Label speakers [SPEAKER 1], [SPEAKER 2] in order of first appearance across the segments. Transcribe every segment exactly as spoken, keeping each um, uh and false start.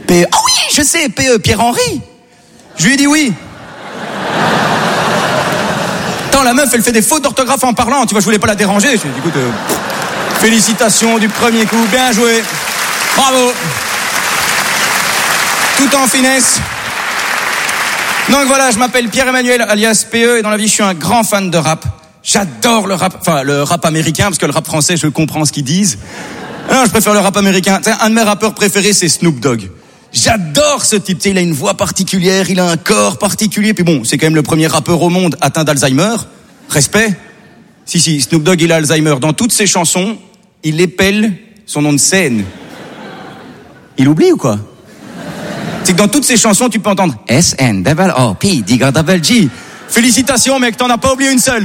[SPEAKER 1] P E. Ah oui, je sais, P E, Pierre-Henri. Je lui ai dit oui. Attends, la meuf, elle fait des fautes d'orthographe en parlant. Tu vois, je voulais pas la déranger. Je lui ai dit, écoute, euh, félicitations du premier coup, bien joué. Bravo. Tout en finesse. Donc voilà, je m'appelle Pierre-Emmanuel, alias P E, et dans la vie, je suis un grand fan de rap. J'adore le rap, enfin le rap américain, parce que le rap français, je comprends ce qu'ils disent. Non, je préfère le rap américain. T'sais, un de mes rappeurs préférés, c'est Snoop Dogg. J'adore ce type. T'sais, il a une voix particulière, il a un corps particulier. Puis bon, c'est quand même le premier rappeur au monde atteint d'Alzheimer. Respect. Si, si, Snoop Dogg, il a Alzheimer. Dans toutes ses chansons, il épelle son nom de scène. Il oublie ou quoi? C'est que dans toutes ses chansons, tu peux entendre S N, double O, P, Digger, double G. Félicitations, mec, t'en as pas oublié une seule.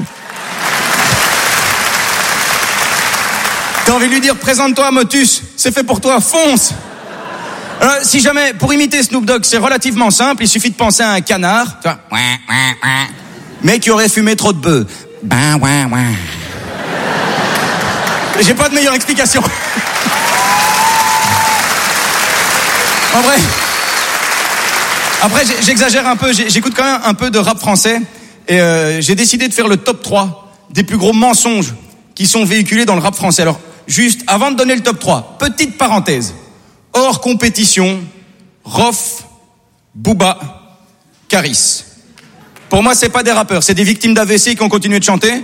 [SPEAKER 1] T'as envie de lui dire, présente-toi, Motus, c'est fait pour toi, fonce. Alors, si jamais, pour imiter Snoop Dogg, c'est relativement simple, il suffit de penser à un canard, tu vois, mais qui aurait fumé trop de bœufs. Ben, ouais, ouais. J'ai pas de meilleure explication. En vrai, après, j'exagère un peu, j'écoute quand même un peu de rap français, et euh, j'ai décidé de faire le top trois des plus gros mensonges qui sont véhiculés dans le rap français. Alors, juste, avant de donner le top trois, petite parenthèse. Hors compétition, Rof, Booba, Caris. Pour moi, c'est pas des rappeurs, c'est des victimes d'A V C qui ont continué de chanter.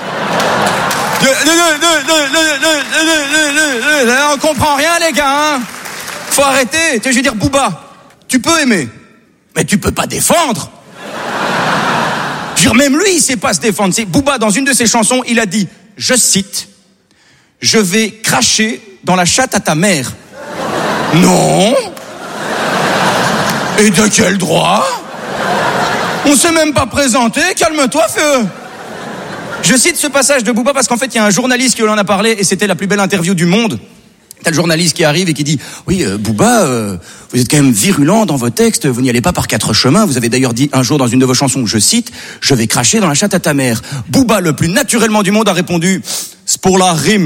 [SPEAKER 1] On comprend rien, les gars, hein. Faut arrêter. Je veux dire, Booba, tu peux aimer, mais tu peux pas défendre. Je veux dire, même lui, il sait pas se défendre. C'est Booba, dans une de ses chansons, il a dit, je cite, « Je vais cracher dans la chatte à ta mère. » Non. Et de quel droit? On s'est même pas présenté, calme-toi, feu. Je cite ce passage de Booba parce qu'en fait, il y a un journaliste qui en a parlé et c'était la plus belle interview du monde. T'as le journaliste qui arrive et qui dit « Oui, euh, Booba, euh, vous êtes quand même virulent dans vos textes, vous n'y allez pas par quatre chemins. Vous avez d'ailleurs dit un jour dans une de vos chansons, je cite, « Je vais cracher dans la chatte à ta mère. » Booba, le plus naturellement du monde, a répondu « C'est pour la rime. »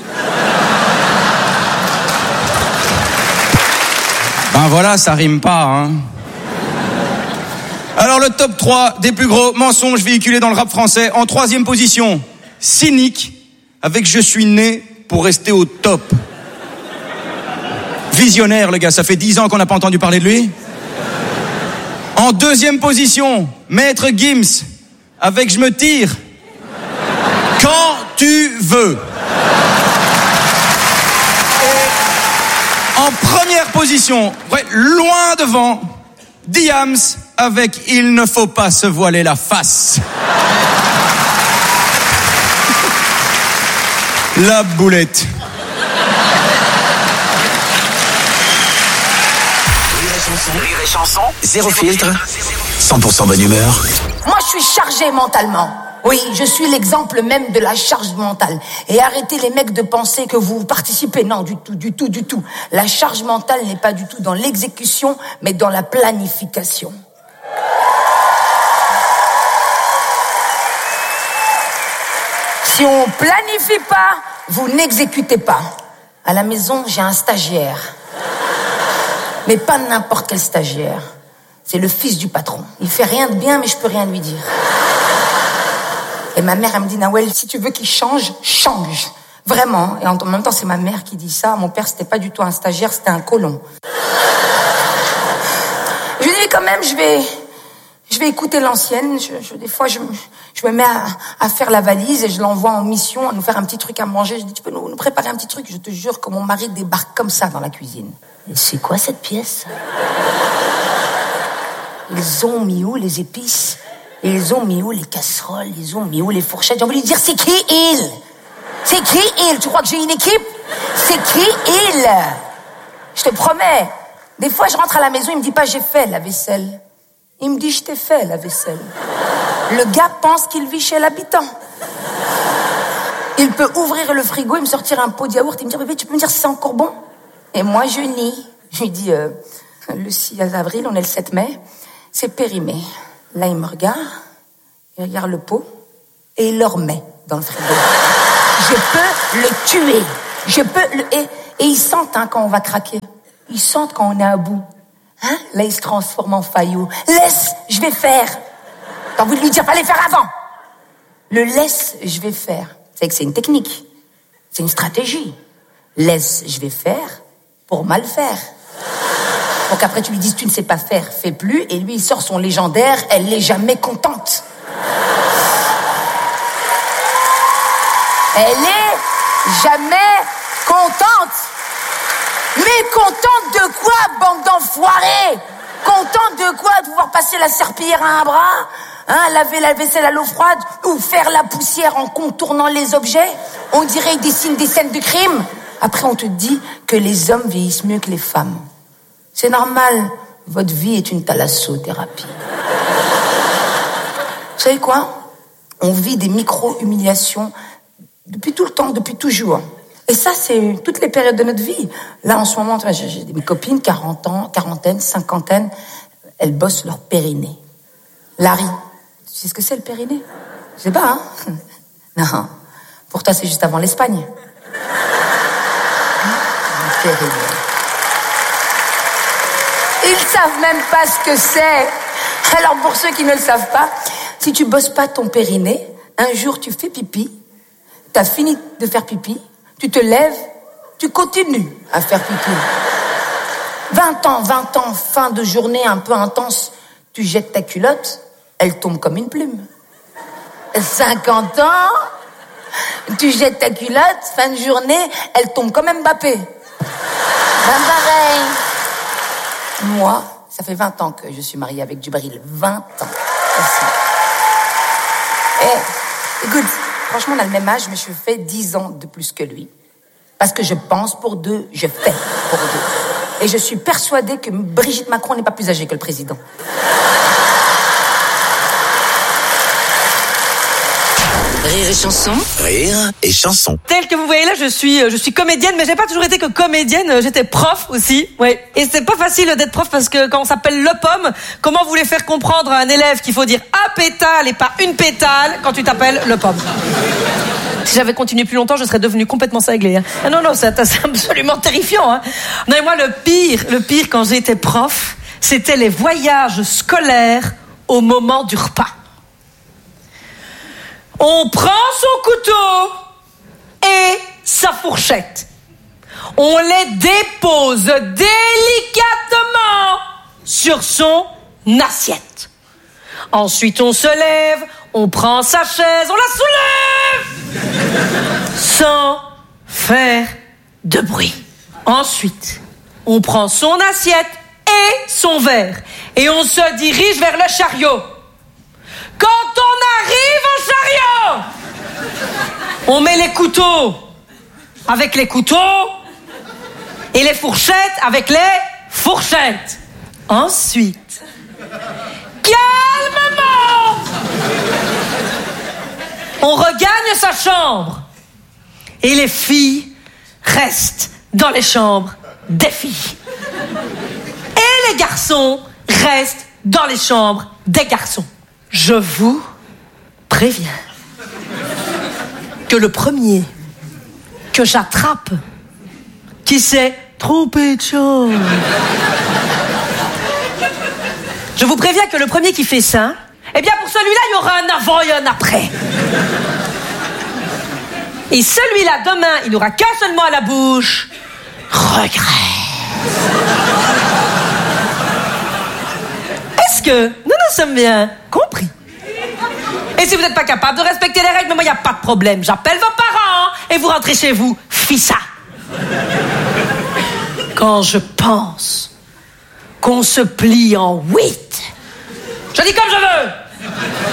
[SPEAKER 1] Ben voilà, ça rime pas, hein. Alors le top trois des plus gros mensonges véhiculés dans le rap français. En troisième position, Cynique, avec « Je suis né pour rester au top ». Visionnaire, le gars, ça fait dix ans qu'on n'a pas entendu parler de lui. En deuxième position, Maître Gims, avec « Je me tire quand tu veux ». Et en première position, ouais, loin devant, Diams, avec « Il ne faut pas se voiler la face ». La boulette.
[SPEAKER 2] Rire et chanson, zéro filtre, cent pour cent bonne humeur.
[SPEAKER 3] Moi, je suis chargée mentalement. Oui, je suis l'exemple même de la charge mentale. Et arrêtez les mecs de penser que vous participez. Non, du tout, du tout, du tout. La charge mentale n'est pas du tout dans l'exécution, mais dans la planification. Si on planifie pas, vous n'exécutez pas. À la maison, j'ai un stagiaire. Mais pas n'importe quel stagiaire. C'est le fils du patron. Il fait rien de bien, mais je peux rien lui dire. Et ma mère, elle me dit, Nawel, si tu veux qu'il change, change. Vraiment. Et en même temps, c'est ma mère qui dit ça. Mon père, c'était pas du tout un stagiaire, c'était un colon. Je lui dis, quand même, je vais, je vais écouter l'ancienne. Je, je, des fois, je, je me mets à, à faire la valise et je l'envoie en mission à nous faire un petit truc à manger. Je dis, tu peux nous, nous préparer un petit truc? Je te jure que mon mari débarque comme ça dans la cuisine. Et c'est quoi cette pièce? Ils ont mis où les épices? Ils ont mis où les casseroles? Ils ont mis où les fourchettes? J'ai envie de lui dire, c'est qui il? C'est qui il? Tu crois que j'ai une équipe? C'est qui il? Je te promets. Des fois, je rentre à la maison, il me dit pas, j'ai fait la vaisselle. Il me dit, je t'ai fait la vaisselle. Le gars pense qu'il vit chez l'habitant. Il peut ouvrir le frigo et me sortir un pot de yaourt et me dire, bébé, tu peux me dire si c'est encore bon? Et moi, je nie. Je lui dis, euh, le six avril, on est le sept mai, c'est périmé. Là, il me regarde, il regarde le pot, et il le remet dans le frigo. Je peux le tuer. Je peux le... Et, et ils sentent hein, quand on va craquer. Ils sentent quand on est à bout. Hein? Là, ils se transforment en faillot. Laisse, je vais faire. T'as envie de lui dire, fallait faire avant. Le laisse, je vais faire. C'est que c'est une technique. C'est une stratégie. Laisse, je vais faire pour mal faire. Pour qu'après tu lui dises, tu ne sais pas faire, fais plus. Et lui, il sort son légendaire, elle n'est jamais contente. Elle est jamais contente. Mais contente de quoi, bande d'enfoirés? Contente de quoi? De pouvoir passer la serpillière à un bras, hein, laver la vaisselle à l'eau froide, ou faire la poussière en contournant les objets? On dirait qu'ils dessinent des scènes de crime. Après, on te dit que les hommes vieillissent mieux que les femmes. C'est normal, votre vie est une thalassothérapie. Vous savez quoi? On vit des micro-humiliations depuis tout le temps, depuis toujours. Et ça, c'est toutes les périodes de notre vie. Là, en ce moment, j'ai des copines, quarante ans, quarantaine, cinquantaine, elles bossent leur périnée. Larry, tu sais ce que c'est le périnée? Je sais pas, hein? Non, pour toi, c'est juste avant l'Espagne. Le périnée. Ils savent même pas ce que c'est. Alors, pour ceux qui ne le savent pas, si tu bosses pas ton périnée, un jour, tu fais pipi, t'as fini de faire pipi, tu te lèves, tu continues à faire pipi. vingt ans, vingt ans, fin de journée un peu intense, tu jettes ta culotte, elle tombe comme une plume. cinquante ans, tu jettes ta culotte, fin de journée, elle tombe comme Mbappé. Ben pareil. Moi, ça fait vingt ans que je suis mariée avec Djibril. vingt ans. Aussi. Et, écoute, franchement, on a le même âge, mais je fais dix ans de plus que lui. Parce que je pense pour deux, je fais pour deux. Et je suis persuadée que Brigitte Macron n'est pas plus âgée que le président.
[SPEAKER 2] Rire et chanson. Rire et chanson.
[SPEAKER 4] Tel que vous voyez là, je suis, je suis comédienne, mais j'ai pas toujours été que comédienne. J'étais prof aussi, ouais. Et c'est pas facile d'être prof parce que quand on s'appelle Le Pomme, comment vous voulez faire comprendre à un élève qu'il faut dire un pétale et pas une pétale quand tu t'appelles Le Pomme? Si j'avais continué plus longtemps, je serais devenue complètement cinglée. Hein. Ah non, non, c'est, c'est absolument terrifiant. Hein. Non, et moi, le pire, le pire quand j'étais prof, c'était les voyages scolaires au moment du repas. On prend son couteau et sa fourchette. On les dépose délicatement sur son assiette. Ensuite, on se lève, on prend sa chaise, on la soulève sans faire de bruit. Ensuite, on prend son assiette et son verre et on se dirige vers le chariot. Quand on arrive au chariot, on met les couteaux avec les couteaux et les fourchettes avec les fourchettes. Ensuite, calmement, on regagne sa chambre et les filles restent dans les chambres des filles. Et les garçons restent dans les chambres des garçons. Je vous préviens que le premier que j'attrape qui s'est trompé de chambre, je vous préviens que le premier qui fait ça, eh bien pour celui-là, il y aura un avant et un après. Et celui-là, demain, il n'aura qu'un seul mot à la bouche. Regret. Est-ce que nous nous sommes bien compris? Et si vous n'êtes pas capable de respecter les règles, moi, il n'y a pas de problème. J'appelle vos parents et vous rentrez chez vous. Fissa. Quand je pense qu'on se plie en huit, je dis comme je veux.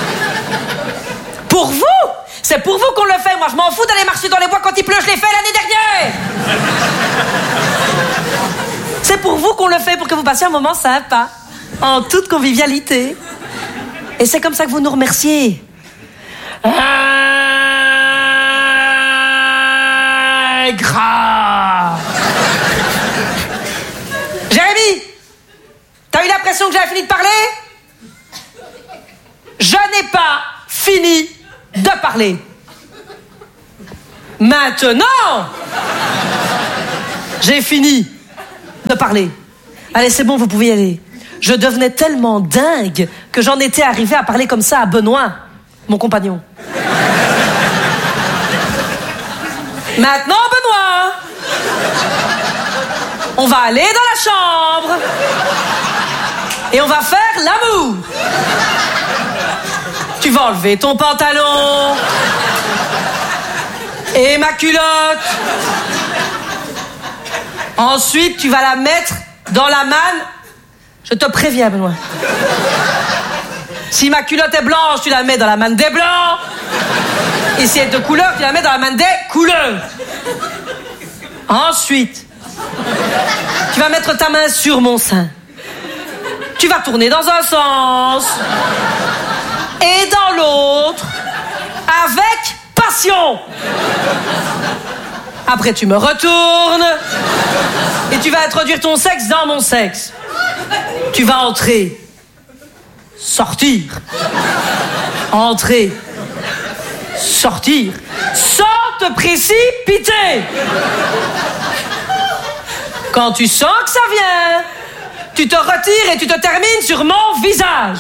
[SPEAKER 4] Pour vous, c'est pour vous qu'on le fait. Moi, je m'en fous d'aller marcher dans les bois quand il pleut. Je l'ai fait l'année dernière. C'est pour vous qu'on le fait, pour que vous passiez un moment sympa, en toute convivialité. Et c'est comme ça que vous nous remerciez. Ingrat. Jérémy, t'as eu l'impression que j'avais fini de parler? Je n'ai pas fini de parler. Maintenant, j'ai fini de parler. Allez, c'est bon, vous pouvez y aller. Je devenais tellement dingue que j'en étais arrivé à parler comme ça à Benoît, mon compagnon. Maintenant, Benoît, on va aller dans la chambre et on va faire l'amour. Tu vas enlever ton pantalon et ma culotte. Ensuite, tu vas la mettre dans la manne. Je te préviens, Benoît. Si ma culotte est blanche, tu la mets dans la manne des blancs. Et si elle est de couleur, tu la mets dans la manne des couleurs. Ensuite, tu vas mettre ta main sur mon sein. Tu vas tourner dans un sens et dans l'autre avec passion. Après, tu me retournes et tu vas introduire ton sexe dans mon sexe. Tu vas entrer, sortir, entrer, sortir, sans te précipiter. Quand tu sens que ça vient, tu te retires et tu te termines sur mon visage.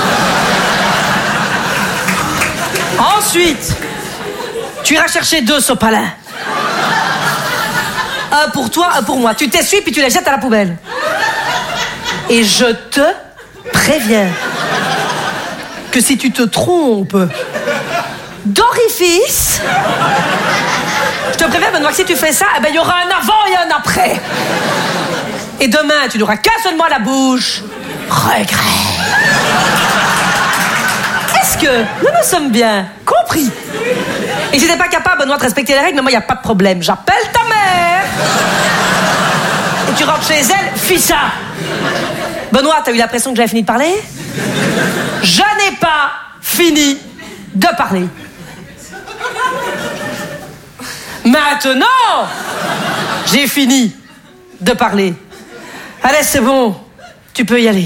[SPEAKER 4] Ensuite, tu iras chercher deux sopalins. Un pour toi, un pour moi. Tu t'essuies puis tu les jettes à la poubelle. Et je te préviens que si tu te trompes d'orifice, je te préviens, Benoît, que si tu fais ça, eh ben, il y aura un avant et un après. Et demain, tu n'auras qu'un seul mot à la bouche. Regret. Est-ce que nous nous sommes bien compris? Et si t'es pas capable, Benoît, de respecter les règles, mais moi, il n'y a pas de problème. J'appelle ta mère. Et tu rentres chez elle, fissa. Benoît, t'as eu l'impression que j'avais fini de parler? Je n'ai pas fini de parler. Maintenant, j'ai fini de parler. Allez, c'est bon, tu peux y aller.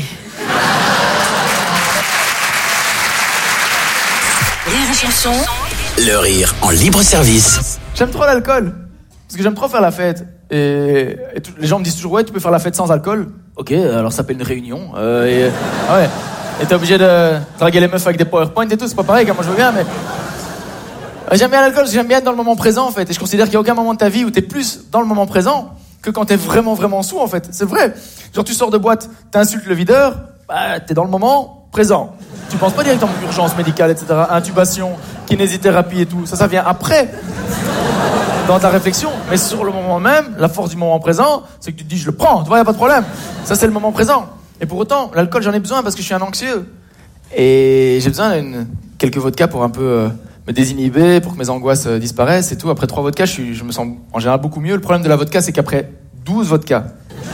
[SPEAKER 2] Rire et chanson. Le rire en libre service.
[SPEAKER 5] J'aime trop l'alcool, parce que j'aime trop faire la fête. Et, et tout, les gens me disent toujours, ouais, tu peux faire la fête sans alcool. Ok, alors ça s'appelle une réunion. Euh, et, ah ouais. Et t'es obligé de draguer les meufs avec des PowerPoint et tout, c'est pas pareil, moi je veux bien, mais... J'aime bien l'alcool parce que j'aime bien être dans le moment présent, en fait. Et je considère qu'il n'y a aucun moment de ta vie où t'es plus dans le moment présent que quand t'es vraiment, vraiment sous, en fait. C'est vrai. Genre, tu sors de boîte, t'insultes le videur, bah, t'es dans le moment présent. Tu penses pas directement à urgence médicale, et cetera. Intubation, kinésithérapie et tout. Ça, ça vient après. Dans ta réflexion. Mais sur le moment même, la force du moment présent, c'est que tu te dis, je le prends. Tu vois, y a pas de problème. Ça, c'est le moment présent. Et pour autant, l'alcool, j'en ai besoin parce que je suis un anxieux. Et j'ai besoin d'une quelques vodkas pour un peu euh, me désinhiber, pour que mes angoisses euh, disparaissent et tout. Après trois vodkas, je, suis, je me sens en général beaucoup mieux. Le problème de la vodka, c'est qu'après douze vodkas...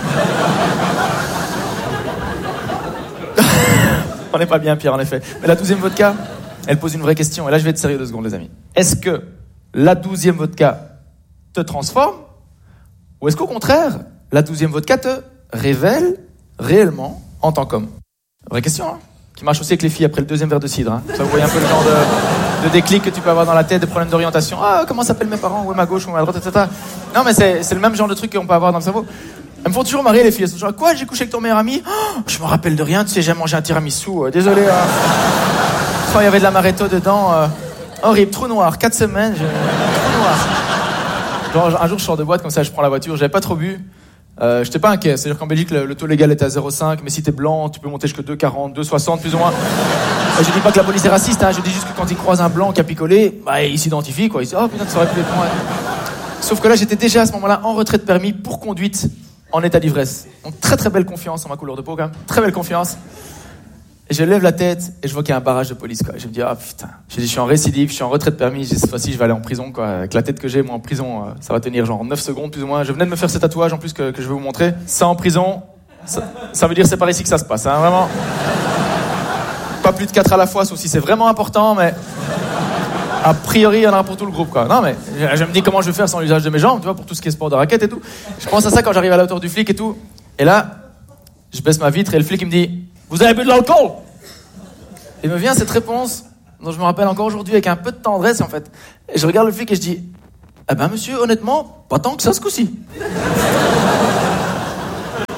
[SPEAKER 5] On n'est pas bien pire, en effet. Mais la douzième vodka, elle pose une vraie question. Et là, je vais être sérieux deux secondes, les amis. Est-ce que la douzième vodka te transforme? Ou est-ce qu'au contraire, la douzième vodka te révèle réellement en tant qu'homme? Vraie question, hein, qui marche aussi avec les filles après le deuxième verre de cidre. Hein. Ça, vous voyez un peu le genre de, de déclic que tu peux avoir dans la tête, de problèmes d'orientation. Ah, comment s'appellent mes parents? Où est ma gauche? Où est ma droite? et cetera. Non, mais c'est, c'est le même genre de truc qu'on peut avoir dans le cerveau. Elles me font toujours marrer, les filles. Elles sont genre, quoi, j'ai couché avec ton meilleur ami? Oh, je me rappelle de rien, tu sais, j'ai mangé un tiramisu. Euh, désolé. Hein. Oh, il y avait de l'amaretto dedans. Euh, horrible, trou noir, quatre semaines. Je... Trou noir. Genre, un jour, je sors de boîte, comme ça, je prends la voiture, j'avais pas trop bu. Euh, j'étais pas inquiet. C'est-à-dire qu'en Belgique, le, le taux légal est à zéro virgule cinq, mais si t'es blanc, tu peux monter jusqu'à deux virgule quarante, deux virgule soixante, plus ou moins. Euh, je dis pas que la police est raciste, hein, je dis juste que quand ils croisent un blanc qui a picolé, bah, ils s'identifient, quoi. Ils disent, oh putain, ça aurait pu être moi. Sauf que là, j'étais déjà à ce moment-là en retrait de permis pour conduite en état d'ivresse. Donc, très très belle confiance en ma couleur de peau, quand même. Très belle confiance. Et je lève la tête et je vois qu'il y a un barrage de police, quoi. Et je me dis, ah putain. Je dis, je suis en récidive, je suis en retrait de permis. Cette fois-ci, je vais aller en prison, quoi. Avec la tête que j'ai, moi, en prison, euh, ça va tenir genre neuf secondes, plus ou moins. Je venais de me faire ce tatouage, en plus, que, que je vais vous montrer. Ça, en prison, ça, ça veut dire c'est par ici que ça se passe, hein, vraiment. Pas plus de quatre à la fois, sauf si c'est vraiment important, mais a priori, il y en aura pour tout le groupe, quoi. Non, mais je, je me dis comment je vais faire sans l'usage de mes jambes, tu vois, pour tout ce qui est sport de raquette et tout. Je pense à ça quand j'arrive à la hauteur du flic et tout. Et là, je baisse ma vitre et le flic, il me dit, vous avez bu de l'alcool? Et me vient cette réponse, dont je me rappelle encore aujourd'hui, avec un peu de tendresse, en fait. Et je regarde le flic et je dis, eh ben, monsieur, honnêtement, pas tant que ça, ce coup-ci.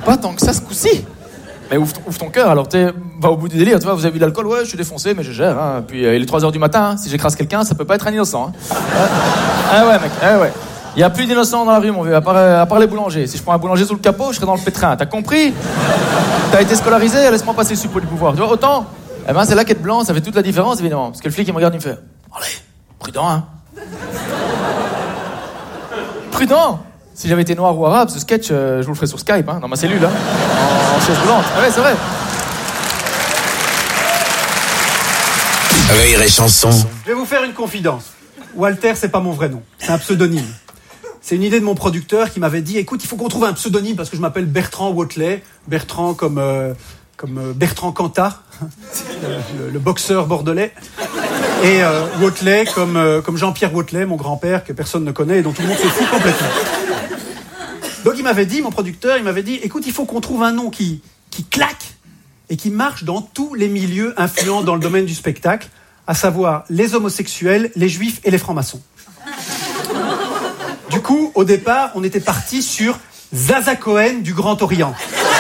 [SPEAKER 5] Pas tant que ça ce coup-ci. Mais ouvre ton, ouvre ton cœur, alors tu va au bout du délire, tu vois, vous avez bu de l'alcool, ouais, je suis défoncé, mais je gère, hein. Puis euh, il est trois heures du matin, hein. Si j'écrase quelqu'un, ça peut pas être un innocent, hein. Ah ouais, mec, ah ouais. Il y a plus d'innocents dans la rue, mon vieux, à part, à part les boulangers. Si je prends un boulanger sous le capot, je serai dans le pétrin, t'as compris? T'as été scolarisé, laisse-moi passer le suppôt du pouvoir, tu vois, autant, eh ben c'est là qu'être blanc, ça fait toute la différence, évidemment. Parce que le flic, il me regarde, il me fait, allez, prudent, hein. Prudent. Si j'avais été noir ou arabe, ce sketch, euh, je vous le ferais sur Skype, hein, dans ma cellule, hein, en, en chaise roulante. Ah ouais, c'est vrai.
[SPEAKER 2] Rire et chanson.
[SPEAKER 6] Je vais vous faire une confidence. Walter, c'est pas mon vrai nom. C'est un pseudonyme. C'est une idée de mon producteur qui m'avait dit, écoute, il faut qu'on trouve un pseudonyme parce que je m'appelle Bertrand Watley. Bertrand comme, euh, comme euh, Bertrand Cantat, le, le boxeur bordelais. Et euh, Watley comme, euh, comme Jean-Pierre Watley, mon grand-père, que personne ne connaît et dont tout le monde se fout complètement. Donc il m'avait dit, mon producteur, il m'avait dit, écoute, il faut qu'on trouve un nom qui, qui claque et qui marche dans tous les milieux influents dans le domaine du spectacle, à savoir les homosexuels, les juifs et les francs-maçons. Du coup, au départ, on était parti sur Zaza Cohen du Grand Orient.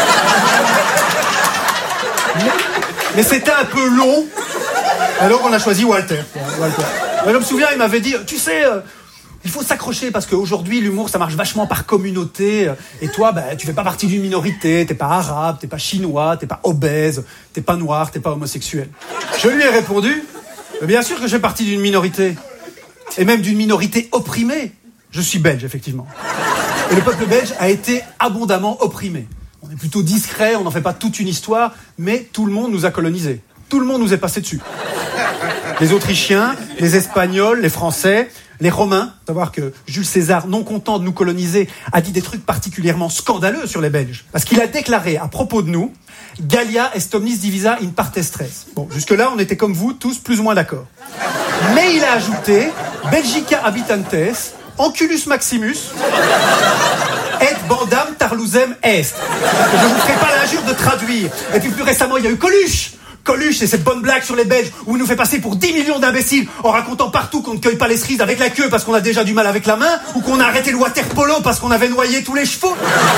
[SPEAKER 6] Mais, mais c'était un peu long, alors on a choisi Walter. Walter. Je me souviens, il m'avait dit, tu sais... Euh, il faut s'accrocher parce qu'aujourd'hui, l'humour, ça marche vachement par communauté. Et toi, ben, tu fais pas partie d'une minorité. T'es pas arabe, t'es pas chinois, t'es pas obèse, t'es pas noir, t'es pas homosexuel. Je lui ai répondu, bien sûr que je fais partie d'une minorité. Et même d'une minorité opprimée. Je suis belge, effectivement. Et le peuple belge a été abondamment opprimé. On est plutôt discret, on n'en fait pas toute une histoire, mais tout le monde nous a colonisés. Tout le monde nous est passé dessus. Les Autrichiens, les Espagnols, les Français... Les Romains, savoir que Jules César, non content de nous coloniser, a dit des trucs particulièrement scandaleux sur les Belges. Parce qu'il a déclaré à propos de nous, Gallia est omnis divisa in partes tres. Bon, jusque-là, on était comme vous, tous plus ou moins d'accord. Mais il a ajouté, Belgica habitantes, Onculus maximus, et bandam tarlusem est. Je ne vous ferai pas l'injure de traduire. Et puis plus récemment, il y a eu Coluche. Coluche, c'est cette bonne blague sur les Belges où il nous fait passer pour dix millions d'imbéciles en racontant partout qu'on ne cueille pas les cerises avec la queue parce qu'on a déjà du mal avec la main ou qu'on a arrêté le water polo parce qu'on avait noyé tous les chevaux.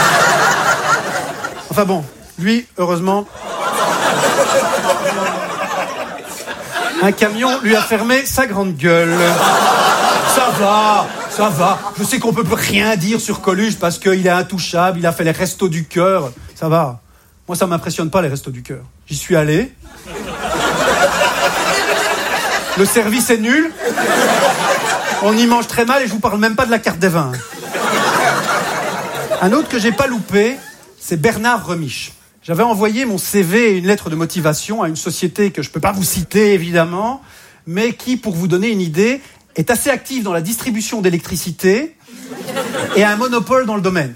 [SPEAKER 6] Enfin bon, lui, heureusement, un camion lui a fermé sa grande gueule. Ça va, ça va. Je sais qu'on peut plus rien dire sur Coluche parce qu'il est intouchable, il a fait les restos du cœur. Ça va. Moi, ça m'impressionne pas les restos du cœur. J'y suis allé. Le service est nul. On y mange très mal et je vous parle même pas de la carte des vins. Un autre que j'ai pas loupé, c'est Bernard Remiche. J'avais envoyé mon C V et une lettre de motivation à une société que je peux pas vous citer évidemment, mais qui, pour vous donner une idée, est assez active dans la distribution d'électricité et a un monopole dans le domaine.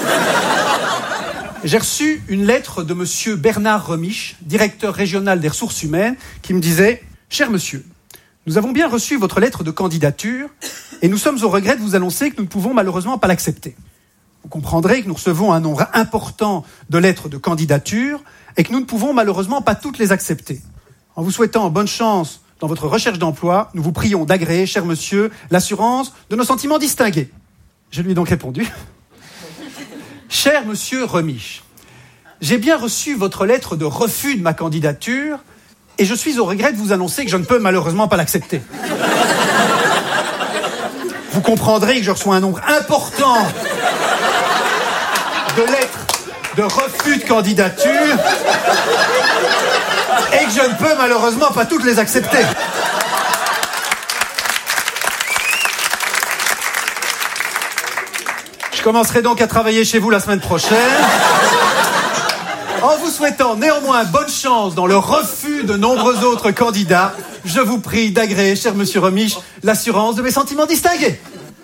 [SPEAKER 6] J'ai reçu une lettre de monsieur Bernard Remiche, directeur régional des ressources humaines, qui me disait « Cher monsieur, nous avons bien reçu votre lettre de candidature et nous sommes au regret de vous annoncer que nous ne pouvons malheureusement pas l'accepter. Vous comprendrez que nous recevons un nombre important de lettres de candidature et que nous ne pouvons malheureusement pas toutes les accepter. En vous souhaitant bonne chance dans votre recherche d'emploi, nous vous prions d'agréer, cher monsieur, l'assurance de nos sentiments distingués. » Je lui ai donc répondu « Cher monsieur Remiche, j'ai bien reçu votre lettre de refus de ma candidature et je suis au regret de vous annoncer que je ne peux malheureusement pas l'accepter. Vous comprendrez que je reçois un nombre important de lettres de refus de candidature et que je ne peux malheureusement pas toutes les accepter. Je commencerai donc à travailler chez vous la semaine prochaine. En vous souhaitant néanmoins bonne chance dans le refus de nombreux autres candidats, je vous prie d'agréer, cher monsieur Remiche, l'assurance de mes sentiments distingués.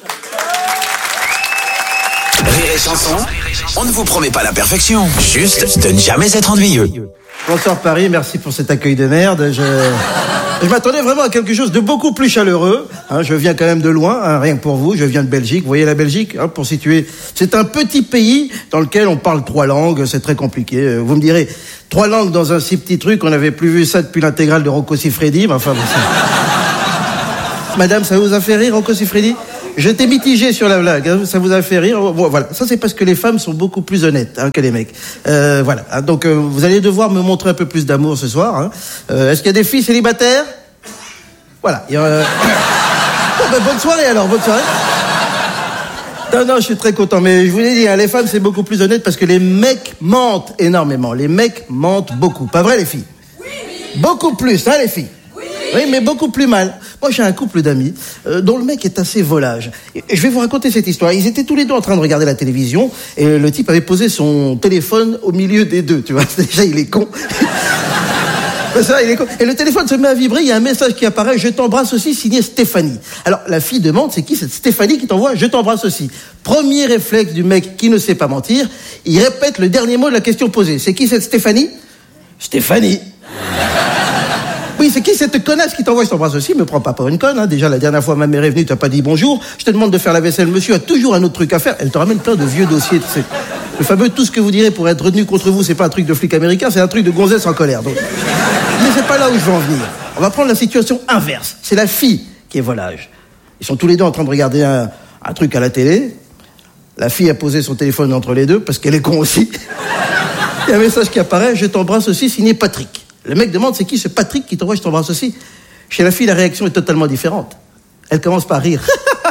[SPEAKER 2] Rire et chanson, on ne vous promet pas la perfection, juste de ne jamais être ennuyeux.
[SPEAKER 7] Bonsoir Paris, merci pour cet accueil de merde. Je, je m'attendais vraiment à quelque chose de beaucoup plus chaleureux. Hein, je viens quand même de loin, hein, rien que pour vous. Je viens de Belgique. Vous voyez la Belgique, hein, pour situer. C'est un petit pays dans lequel on parle trois langues. C'est très compliqué. Vous me direz, trois langues dans un si petit truc, on n'avait plus vu ça depuis l'intégrale de Rocco Siffredi. Mais enfin, bon, ça... Madame, ça vous a fait rire, Rocco Siffredi ? J'étais mitigé sur la blague, hein, ça vous a fait rire. Bon, voilà, ça c'est parce que les femmes sont beaucoup plus honnêtes hein, que les mecs. Euh, voilà, hein, donc euh, vous allez devoir me montrer un peu plus d'amour ce soir. Hein. Euh, est-ce qu'il y a des filles célibataires? Voilà. Il y a, euh... bon, ben, bonne soirée alors, bonne soirée. Non, non, je suis très content, mais je vous l'ai dit, hein, les femmes c'est beaucoup plus honnête parce que les mecs mentent énormément. Les mecs mentent beaucoup, pas vrai les filles? Oui. Beaucoup plus, hein les filles? Oui. Oui, mais beaucoup plus mal. Moi j'ai un couple d'amis euh, dont le mec est assez volage. Et je vais vous raconter cette histoire. Ils étaient tous les deux en train de regarder la télévision et le type avait posé son téléphone au milieu des deux, tu vois. Déjà il est con. Ça, il est con. Et le téléphone se met à vibrer, il y a un message qui apparaît, je t'embrasse aussi, signé Stéphanie. Alors la fille demande, c'est qui cette Stéphanie qui t'envoie je t'embrasse aussi? Premier réflexe du mec qui ne sait pas mentir, il répète le dernier mot de la question posée. C'est qui cette Stéphanie? Stéphanie. Oui, c'est qui cette connasse qui t'envoie je t'embrasse aussi? Me prends pas pour une conne, hein. Déjà la dernière fois ma mère est venue, t'as pas dit bonjour. Je te demande de faire la vaisselle, monsieur a toujours un autre truc à faire. Elle te ramène plein de vieux dossiers, tu sais. Le fameux tout ce que vous direz pour être retenu contre vous, c'est pas un truc de flic américain, c'est un truc de gonzesse en colère. Donc... Mais c'est pas là où je veux en venir. On va prendre la situation inverse. C'est la fille qui est volage. Ils sont tous les deux en train de regarder un, un truc à la télé. La fille a posé son téléphone entre les deux parce qu'elle est con aussi. Il y a un message qui apparaît, je t'embrasse aussi, signé Patrick. Le mec demande, c'est qui ce Patrick qui t'envoie je t'embrasse aussi? Chez la fille, la réaction est totalement différente. Elle commence par rire.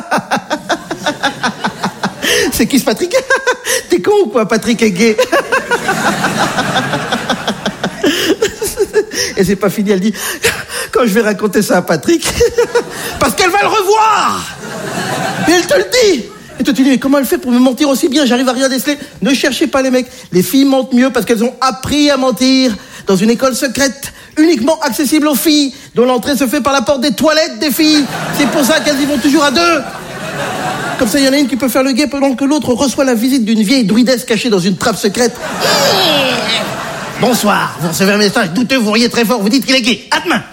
[SPEAKER 7] C'est qui ce Patrick? T'es con ou quoi? Patrick est gay. Et c'est pas fini, elle dit, quand je vais raconter ça à Patrick, parce qu'elle va le revoir. Et elle te le dit. Et toi tu dis, mais comment elle fait pour me mentir aussi bien? J'arrive à rien déceler. Ne cherchez pas les mecs. Les filles mentent mieux parce qu'elles ont appris à mentir dans une école secrète, uniquement accessible aux filles, dont l'entrée se fait par la porte des toilettes des filles. C'est pour ça qu'elles y vont toujours à deux. Comme ça, il y en a une qui peut faire le guet pendant que l'autre reçoit la visite d'une vieille druidesse cachée dans une trappe secrète. Bonsoir, vous recevez un message douteux, vous riez très fort, vous dites qu'il est gay. À demain.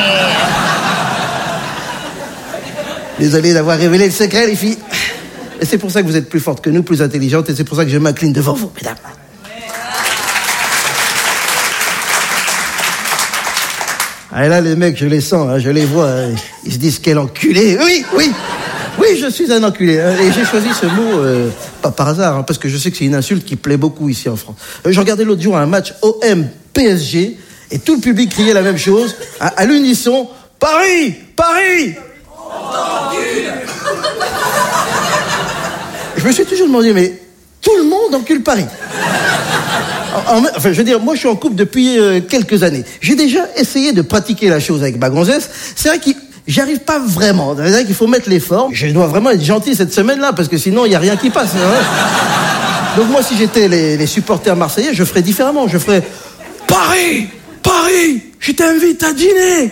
[SPEAKER 7] Désolé d'avoir révélé le secret, les filles. Et c'est pour ça que vous êtes plus fortes que nous, plus intelligentes, et c'est pour ça que je m'incline devant vous, mesdames. Ah là, les mecs, je les sens, hein, je les vois, hein, ils se disent quel enculé. Oui, oui, oui, je suis un enculé. Hein, et j'ai choisi ce mot, euh, pas par hasard, hein, parce que je sais que c'est une insulte qui plaît beaucoup ici en France. Euh, je regardais l'autre jour un match O M P S G, et tout le public criait la même chose, à, à l'unisson, Paris, Paris. Je me suis toujours demandé, mais tout le monde encule Paris. En, enfin, je veux dire, moi, je suis en couple depuis euh, quelques années. J'ai déjà essayé de pratiquer la chose avec ma gonzesse. C'est vrai que j'y arrive pas vraiment. C'est vrai qu'il faut mettre l'effort. Je dois vraiment être gentil cette semaine-là, parce que sinon, il y a rien qui passe. Hein. Donc moi, si j'étais les, les supporters marseillais, je ferais différemment. Je ferais Paris, Paris, je t'invite à dîner.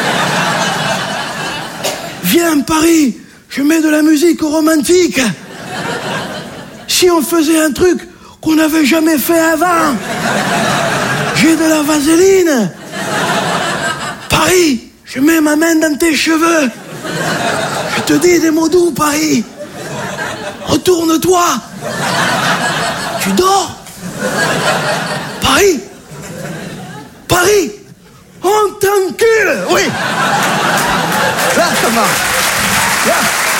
[SPEAKER 7] Viens, Paris, je mets de la musique romantique. Si on faisait un truc qu'on n'avait jamais fait avant. J'ai de la vaseline. Paris, je mets ma main dans tes cheveux. Je te dis des mots doux, Paris. Retourne-toi. Tu dors? Paris. Paris. On t'encule. Oui. Là, ça marche. Là.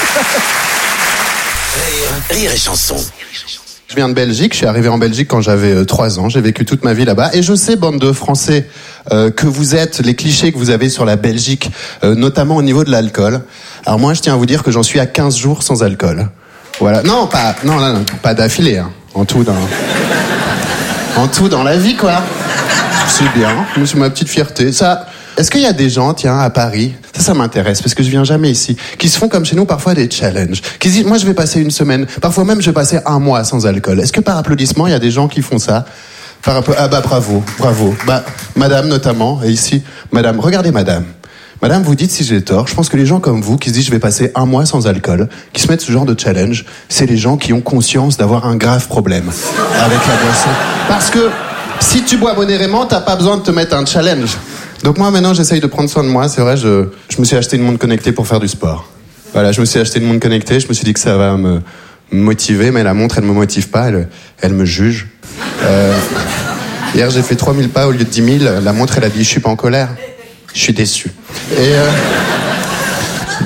[SPEAKER 2] Rire, rire et chanson.
[SPEAKER 8] Je viens de Belgique, je suis arrivé en Belgique quand j'avais trois ans, j'ai vécu toute ma vie là-bas, et je sais, bande de Français, euh, que vous êtes, les clichés que vous avez sur la Belgique, euh, notamment au niveau de l'alcool. Alors moi, je tiens à vous dire que j'en suis à quinze jours sans alcool. Voilà. Non, pas, non, non, non pas d'affilée, hein. En tout dans, en tout dans la vie, quoi. C'est bien, c'est ma petite fierté. Ça, est-ce qu'il y a des gens, tiens, à Paris, ça, ça m'intéresse, parce que je viens jamais ici, qui se font comme chez nous parfois des challenges, qui se disent, moi je vais passer une semaine, parfois même je vais passer un mois sans alcool. Est-ce que par applaudissement, il y a des gens qui font ça? Par app- Ah bah bravo, bravo. Bah, madame notamment, et ici, madame, regardez madame. Madame, vous dites si j'ai tort, je pense que les gens comme vous, qui se disent je vais passer un mois sans alcool, qui se mettent ce genre de challenge, c'est les gens qui ont conscience d'avoir un grave problème avec la boisson. Parce que si tu bois modérément, t'as pas besoin de te mettre un challenge. Donc moi maintenant j'essaye de prendre soin de moi, c'est vrai, je, je me suis acheté une montre connectée pour faire du sport. Voilà, je me suis acheté une montre connectée, je me suis dit que ça va me motiver, mais la montre elle me motive pas, elle, elle me juge. Euh, hier j'ai fait trois mille pas au lieu de dix mille, la montre elle a dit je suis pas en colère, je suis déçu. Et euh,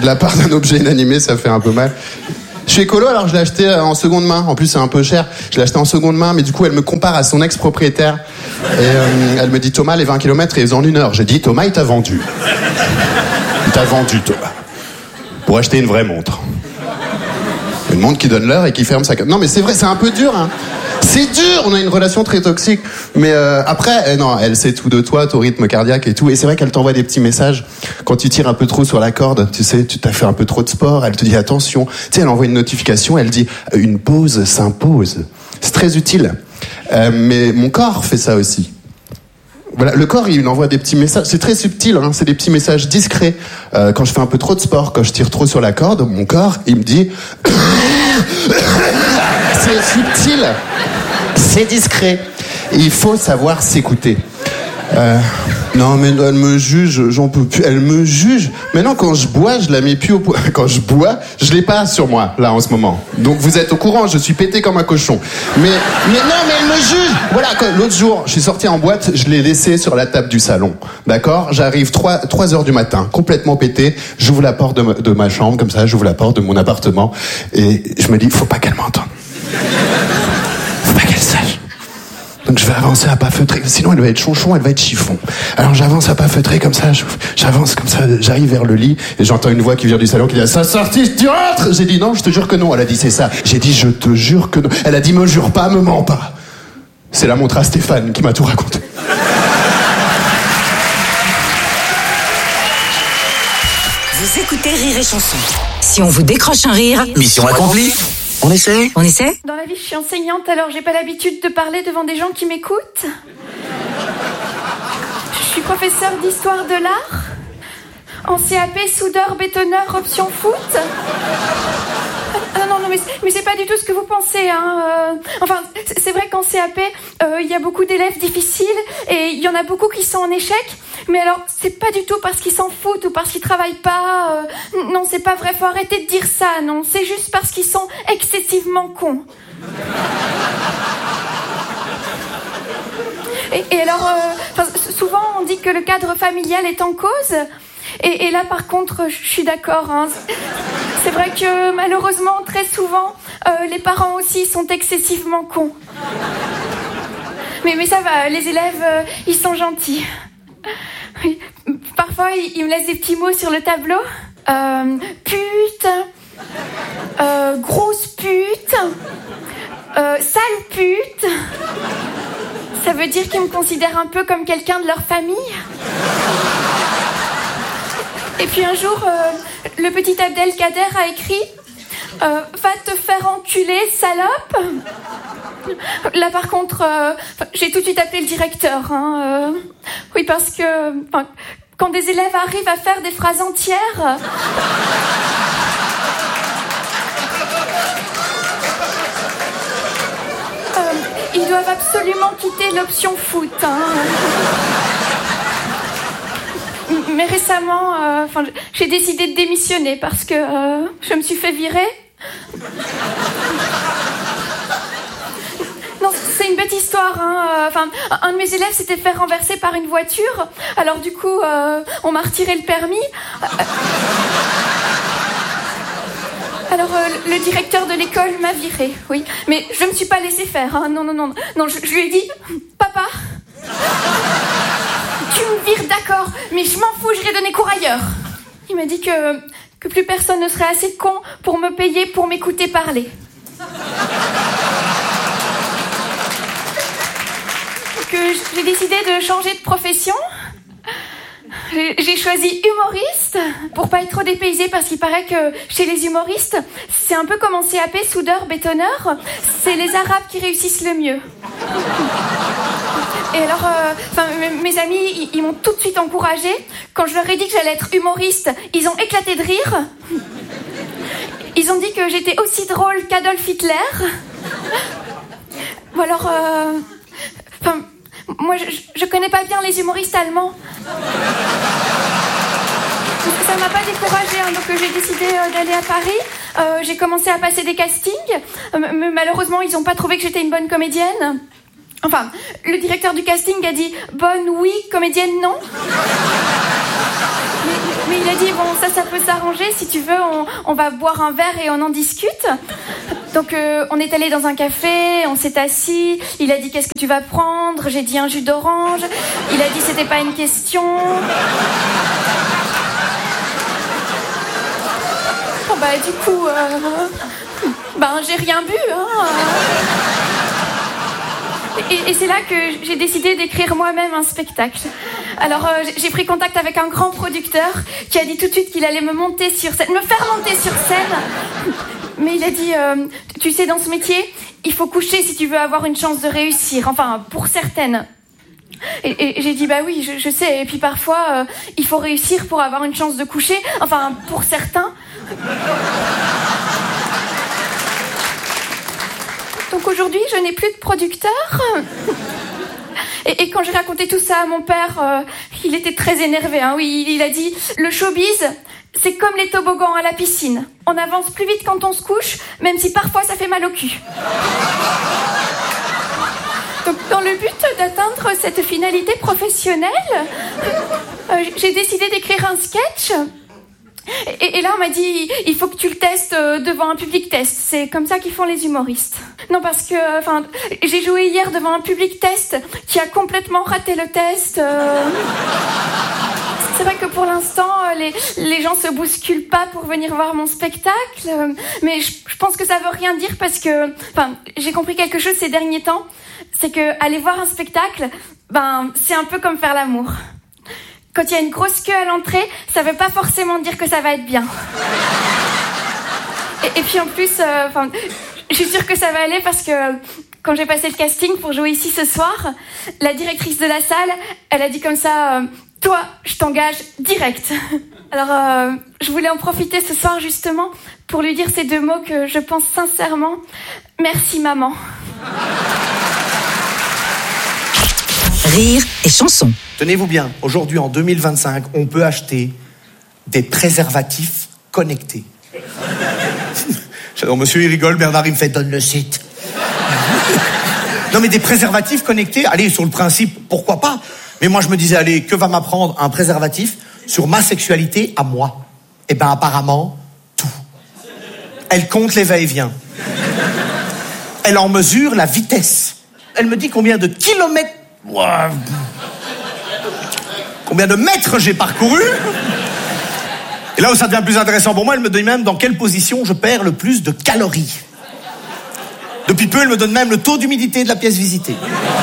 [SPEAKER 8] de la part d'un objet inanimé, ça fait un peu mal. Je suis écolo, alors je l'ai acheté en seconde main. En plus, c'est un peu cher. Je l'ai acheté en seconde main, mais du coup, elle me compare à son ex-propriétaire. Et euh, elle me dit, Thomas, les vingt kilomètres, ils en une heure. J'ai dit, Thomas, il t'a vendu. Il t'a vendu, Thomas. Pour acheter une vraie montre. Une montre qui donne l'heure et qui ferme sa... Non, mais c'est vrai, c'est un peu dur, hein. C'est dur, on a une relation très toxique. Mais euh, après, euh, non, elle sait tout de toi, ton rythme cardiaque et tout. Et c'est vrai qu'elle t'envoie des petits messages quand tu tires un peu trop sur la corde. Tu sais, tu t'as fait un peu trop de sport. Elle te dit attention. Tu sais, elle envoie une notification. Elle dit une pause s'impose. C'est très utile. Euh, mais mon corps fait ça aussi. Voilà, le corps, il envoie des petits messages. C'est très subtil, hein, c'est des petits messages discrets. Euh, quand je fais un peu trop de sport, quand je tire trop sur la corde, mon corps, il me dit... C'est subtil, c'est discret. Il faut savoir s'écouter. Euh, non, mais elle me juge, j'en peux plus. Elle me juge. Maintenant, quand je bois, je la mets plus au point. Quand je bois, je l'ai pas sur moi, là, en ce moment. Donc, vous êtes au courant, je suis pété comme un cochon. Mais, mais non, mais elle me juge. Voilà, l'autre jour, je suis sorti en boîte, je l'ai laissé sur la table du salon. D'accord? J'arrive trois heures du matin, complètement pété. J'ouvre la porte de ma, de ma chambre, comme ça, j'ouvre la porte de mon appartement. Et je me dis, faut pas qu'elle m'entende. Faut pas qu'elle sache. Donc je vais avancer à pas feutrer, sinon elle va être chonchon, elle va être chiffon. Alors j'avance à pas feutrer comme ça, j'avance comme ça, j'arrive vers le lit et j'entends une voix qui vient du salon qui dit « Ça sortit, tu rentres ?» J'ai dit « Non, je te jure que non ». Elle a dit « C'est ça ». J'ai dit « Je te jure que non ». Elle a dit « Me jure pas, me mens pas ». C'est la montre à Stéphane qui m'a tout raconté.
[SPEAKER 9] Vous écoutez Rire et Chanson. Si on vous décroche un rire...
[SPEAKER 2] Mission accomplie. On essaie
[SPEAKER 9] On essaie?
[SPEAKER 10] Dans la vie, je suis enseignante, alors j'ai pas l'habitude de parler devant des gens qui m'écoutent. Je suis professeure d'histoire de l'art. En C A P, soudeur, bétonneur, option foot. Ah non, non, mais, mais c'est pas du tout ce que vous pensez, hein. Euh, enfin, c'est vrai qu'en C A P, il euh, y a beaucoup d'élèves difficiles et il y en a beaucoup qui sont en échec. Mais alors, c'est pas du tout parce qu'ils s'en foutent ou parce qu'ils travaillent pas. Euh, non, c'est pas vrai, faut arrêter de dire ça, non. C'est juste parce qu'ils sont excessivement cons. Et, et alors, euh, souvent, on dit que le cadre familial est en cause. Et, et là, par contre, je suis d'accord. Hein. C'est vrai que, malheureusement, très souvent, euh, les parents aussi sont excessivement cons. Mais, mais ça va, les élèves, euh, ils sont gentils. Oui. Parfois, ils, ils me laissent des petits mots sur le tableau. Euh, pute, euh, grosse pute, euh, sale pute. Ça veut dire qu'ils me considèrent un peu comme quelqu'un de leur famille. Et puis un jour, euh, le petit Abdelkader a écrit euh, « Va te faire enculer, salope !» Là, par contre, euh, j'ai tout de suite appelé le directeur. Hein, euh, oui, parce que enfin, quand des élèves arrivent à faire des phrases entières... Euh, ils doivent absolument quitter l'option foot. Hein. Mais récemment, euh, enfin, j'ai décidé de démissionner parce que euh, je me suis fait virer. Non, c'est une bête histoire. Hein. Enfin, un de mes élèves s'était fait renverser par une voiture. Alors du coup, euh, on m'a retiré le permis. Alors euh, le directeur de l'école m'a viré, oui. Mais je me suis pas laissé faire. Hein. Non, non, non, non. Je, je lui ai dit, papa. Tu me vires, d'accord, mais je m'en fous, j'irai donner cours ailleurs. Il m'a dit que, que plus personne ne serait assez con pour me payer pour m'écouter parler. Que j'ai décidé de changer de profession. J'ai choisi humoriste pour pas être trop dépaysée parce qu'il paraît que chez les humoristes, c'est un peu comme en C A P, soudeur, bétonneur, c'est les Arabes qui réussissent le mieux. Et alors, euh, mes amis, ils, ils m'ont tout de suite encouragée. Quand je leur ai dit que j'allais être humoriste, ils ont éclaté de rire. Ils ont dit que j'étais aussi drôle qu'Adolf Hitler. Ou alors, euh, enfin, moi, je, je connais pas bien les humoristes allemands. Ça m'a pas découragée, hein, donc j'ai décidé euh, d'aller à Paris. Euh, j'ai commencé à passer des castings. Euh, mais malheureusement, ils ont pas trouvé que j'étais une bonne comédienne. Enfin, le directeur du casting a dit « Bonne, oui, comédienne, non ». Mais, mais il a dit, bon, ça, ça peut s'arranger. Si tu veux, on, on va boire un verre et on en discute. Donc, euh, on est allé dans un café, on s'est assis. Il a dit, qu'est-ce que tu vas prendre? J'ai dit un jus d'orange. Il a dit, c'était pas une question. Bon, bah, du coup, euh, ben, j'ai rien bu, hein. Et, et c'est là que j'ai décidé d'écrire moi-même un spectacle. Alors euh, j'ai pris contact avec un grand producteur qui a dit tout de suite qu'il allait me monter sur scène, me faire monter sur scène. Mais il a dit, euh, tu sais, dans ce métier, il faut coucher si tu veux avoir une chance de réussir. Enfin, pour certaines. Et, et j'ai dit, bah oui, je, je sais. Et puis parfois, euh, il faut réussir pour avoir une chance de coucher. Enfin, pour certains. Donc aujourd'hui, je n'ai plus de producteur. Et, et quand j'ai raconté tout ça à mon père, euh, il était très énervé. Hein. Oui, il, il a dit, le showbiz, c'est comme les toboggans à la piscine. On avance plus vite quand on se couche, même si parfois ça fait mal au cul. Donc dans le but d'atteindre cette finalité professionnelle, euh, j'ai décidé d'écrire un sketch. Et, et là, on m'a dit, il faut que tu le testes devant un public test. C'est comme ça qu'ils font les humoristes. Non, parce que, enfin, j'ai joué hier devant un public test qui a complètement raté le test. Euh... C'est vrai que pour l'instant, les, les gens se bousculent pas pour venir voir mon spectacle. Mais je, je pense que ça veut rien dire parce que, enfin, j'ai compris quelque chose ces derniers temps. C'est que aller voir un spectacle, ben, c'est un peu comme faire l'amour. Quand il y a une grosse queue à l'entrée, ça veut pas forcément dire que ça va être bien. Et, et puis en plus, euh, je suis sûre que ça va aller parce que quand j'ai passé le casting pour jouer ici ce soir, la directrice de la salle, elle a dit comme ça, euh, toi, je t'engage direct. Alors, euh, je voulais en profiter ce soir justement pour lui dire ces deux mots que je pense sincèrement. Merci maman.
[SPEAKER 9] Rire et chanson.
[SPEAKER 11] Tenez-vous bien, aujourd'hui en deux mille vingt-cinq, on peut acheter des préservatifs connectés. J'adore, monsieur il rigole, Bernard il me fait donne le site. Non mais des préservatifs connectés, allez, sur le principe, pourquoi pas? Mais moi je me disais, allez, que va m'apprendre un préservatif sur ma sexualité à moi? Eh ben apparemment, tout. Elle compte les va-et-vient. Elle en mesure la vitesse. Elle me dit combien de kilomètres... Wow. Combien de mètres j'ai parcouru. Et là où ça devient plus intéressant pour moi, elle me donne même dans quelle position je perds le plus de calories. Depuis peu, elle me donne même le taux d'humidité de la pièce visitée.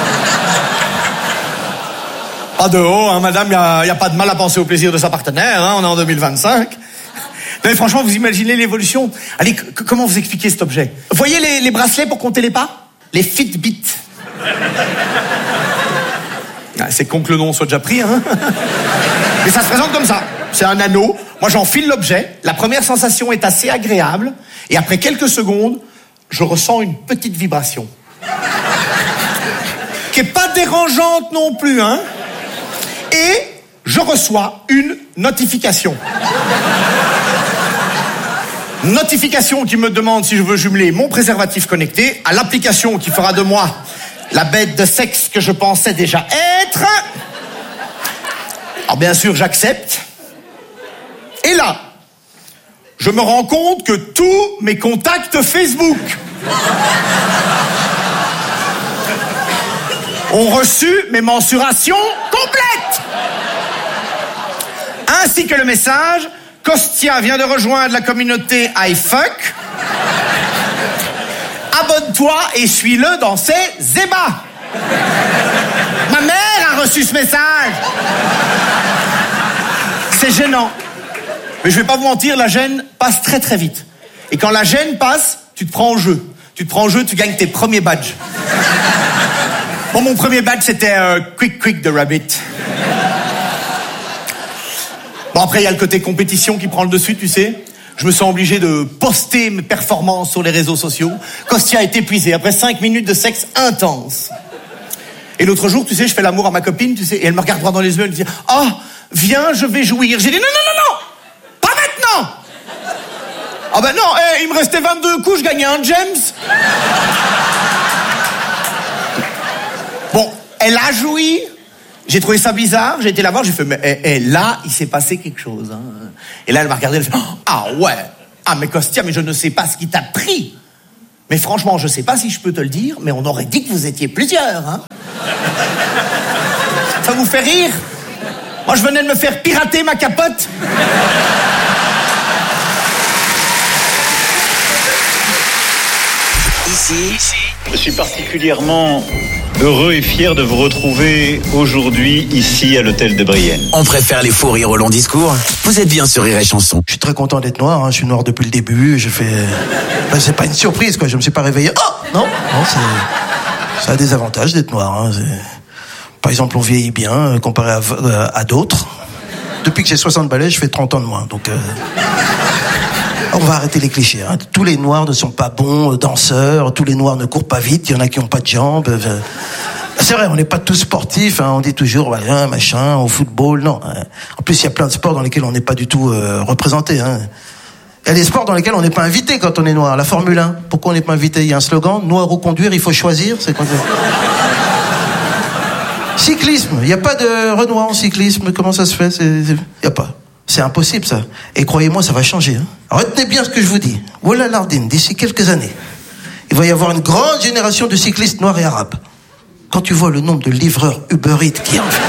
[SPEAKER 11] Pas de haut, hein, madame, il n'y a, y a pas de mal à penser au plaisir de sa partenaire, hein, on est en deux mille vingt-cinq. Mais franchement, vous imaginez l'évolution. Allez, c- comment vous expliquez cet objet? Vous voyez les, les bracelets pour compter les pas? Les Fitbit. Ah, c'est con que le nom soit déjà pris, hein. Mais ça se présente comme ça. C'est un anneau. Moi, j'enfile l'objet. La première sensation est assez agréable. Et après quelques secondes, je ressens une petite vibration. Qui est pas dérangeante non plus, hein. Et je reçois une notification. Notification qui me demande si je veux jumeler mon préservatif connecté à l'application qui fera de moi la bête de sexe que je pensais déjà être. Alors bien sûr, j'accepte. Et là, je me rends compte que tous mes contacts Facebook ont reçu mes mensurations complètes. Ainsi que le message « Costia vient de rejoindre la communauté iFuck. Abonne-toi et suis-le dans ses ébats. » Ma mère a reçu ce message. C'est gênant. Mais je vais pas vous mentir, la gêne passe très très vite. Et quand la gêne passe, tu te prends au jeu. Tu te prends au jeu, tu gagnes tes premiers badges. Bon, mon premier badge, c'était euh, Quick Quick the Rabbit. Bon, après, il y a le côté compétition qui prend le dessus, tu sais. Je me sens obligé de poster mes performances sur les réseaux sociaux. Costia est épuisé après cinq minutes de sexe intense. Et l'autre jour, tu sais, je fais l'amour à ma copine, tu sais, et elle me regarde droit dans les yeux, elle me dit « Oh, viens, je vais jouir. » J'ai dit « Non, non, non, non, pas maintenant !» Ah ben non, hey, il me restait vingt-deux coups, je gagnais un James. Bon, elle a joui, J'ai trouvé ça bizarre, j'ai été la voir, j'ai fait, mais eh, eh, là, il s'est passé quelque chose. Hein. Et là, elle m'a regardé, elle a fait, ah ouais, ah mais Costia, mais je ne sais pas ce qui t'a pris. Mais franchement, je sais pas si je peux te le dire, mais on aurait dit que vous étiez plusieurs. Hein. Ça vous fait rire? Moi, je venais de me faire pirater ma capote.
[SPEAKER 2] Ici,
[SPEAKER 12] je suis particulièrement heureux et fier de vous retrouver aujourd'hui ici à l'hôtel de Brienne.
[SPEAKER 2] On préfère les faux rires au long discours. Vous êtes bien sur Rire et Chanson.
[SPEAKER 7] Je suis très content d'être noir, hein. Je suis noir depuis le début, je fais... Ben, c'est pas une surprise, quoi, je me suis pas réveillé. Oh non, non, c'est... Ça a des avantages d'être noir, hein. Par exemple, on vieillit bien, euh, comparé à, euh, à d'autres. Depuis que j'ai soixante balais, je fais trente ans de moins, donc... Euh... On va arrêter les clichés, hein. Tous les noirs ne sont pas bons danseurs, tous les noirs ne courent pas vite, il y en a qui n'ont pas de jambes. Euh... C'est vrai, on n'est pas tous sportifs, hein. On dit toujours, bah, hein, machin, au football, non. Hein. En plus, il y a plein de sports dans lesquels on n'est pas du tout euh, représenté. Hein. Il y a des sports dans lesquels on n'est pas invité quand on est noir. La Formule un, pourquoi on n'est pas invité? Il y a un slogan, noir au conduire, il faut choisir. C'est quoi? Cyclisme, il n'y a pas de Renoir en cyclisme, comment ça se fait? Il n'y a pas. C'est impossible, ça. Et croyez-moi, ça va changer. Hein. Retenez bien ce que je vous dis. Wallah Lardine, d'ici quelques années, il va y avoir une grande génération de cyclistes noirs et arabes. Quand tu vois le nombre de livreurs Uber Eats qui en fait...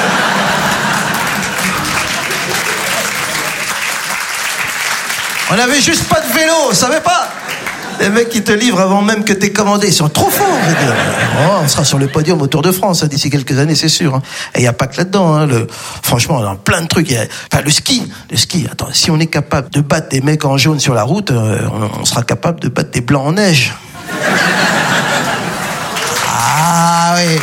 [SPEAKER 7] On n'avait juste pas de vélo, on savait pas. Les mecs qui te livrent avant même que t'aies commandé, ils sont trop forts. Oh, on sera sur le podium au Tour de France hein, d'ici quelques années, c'est sûr. Hein. Et il n'y a pas que là-dedans. Hein, le... Franchement, on a plein de trucs. Y a... Enfin, le ski, le ski. Attends, si on est capable de battre des mecs en jaune sur la route, euh, on, on sera capable de battre des blancs en neige. Ah oui.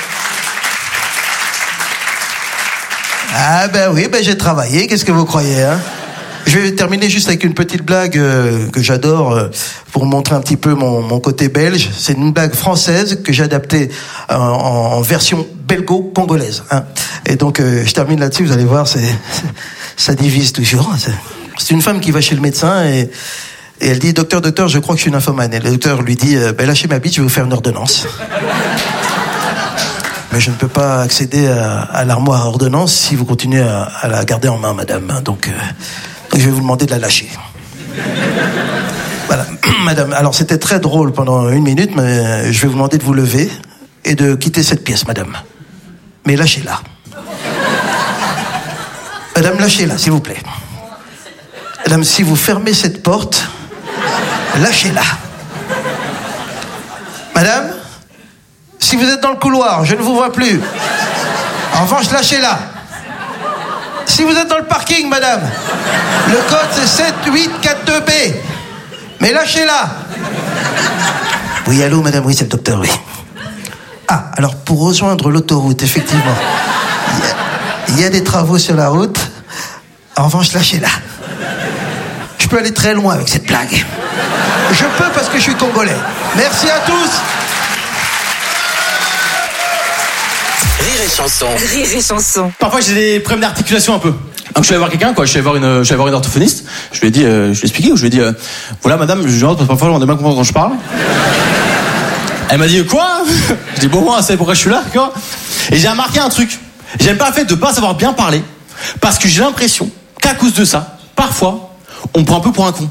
[SPEAKER 7] Ah ben oui, ben j'ai travaillé. Qu'est-ce que vous croyez, hein? Je vais terminer juste avec une petite blague euh, que j'adore euh, pour montrer un petit peu mon, mon côté belge. C'est une blague française que j'ai adaptée euh, en, en version belgo-congolaise. Hein. Et donc euh, je termine là-dessus, vous allez voir, c'est, c'est, ça divise toujours. C'est, c'est une femme qui va chez le médecin et, et elle dit « Docteur, docteur, je crois que je suis nymphomane ». Et le docteur lui dit « Ben lâchez ma bite, je vais vous faire une ordonnance ». Mais je ne peux pas accéder à, à l'armoire à ordonnance si vous continuez à, à la garder en main, madame. Donc... Euh, je vais vous demander de la lâcher. Voilà, madame. Alors, c'était très drôle pendant une minute, mais je vais vous demander de vous lever et de quitter cette pièce, madame. Mais lâchez-la. Madame, lâchez-la, s'il vous plaît. Madame, si vous fermez cette porte, lâchez-la. Madame, si vous êtes dans le couloir, je ne vous vois plus. En revanche, lâchez-la. Si vous êtes dans le parking, madame, le code c'est sept huit quatre deux B. Mais lâchez-la. Oui, allô, madame, oui, c'est le docteur, oui. Ah, alors pour rejoindre l'autoroute, effectivement, il y a, il y a des travaux sur la route. En revanche, lâchez-la. Je peux aller très loin avec cette blague. Je peux parce que je suis congolais. Merci à tous.
[SPEAKER 2] Rire et Chanson.
[SPEAKER 9] Rire et Chanson.
[SPEAKER 13] Parfois j'ai des problèmes d'articulation un peu. Donc je suis allé voir quelqu'un, quoi. Je suis allé voir une, je suis allé voir une orthophoniste. Je lui ai dit, euh, je lui ai expliqué, je lui ai dit, euh, voilà madame, je rentre parce que parfois on a bien comprendre quand je parle. Elle m'a dit quoi? Je dis bon moi, c'est pourquoi je suis là, quoi. Et j'ai remarqué un truc. J'aime pas le fait de pas savoir bien parler, parce que j'ai l'impression qu'à cause de ça, parfois, on me prend un peu pour un con.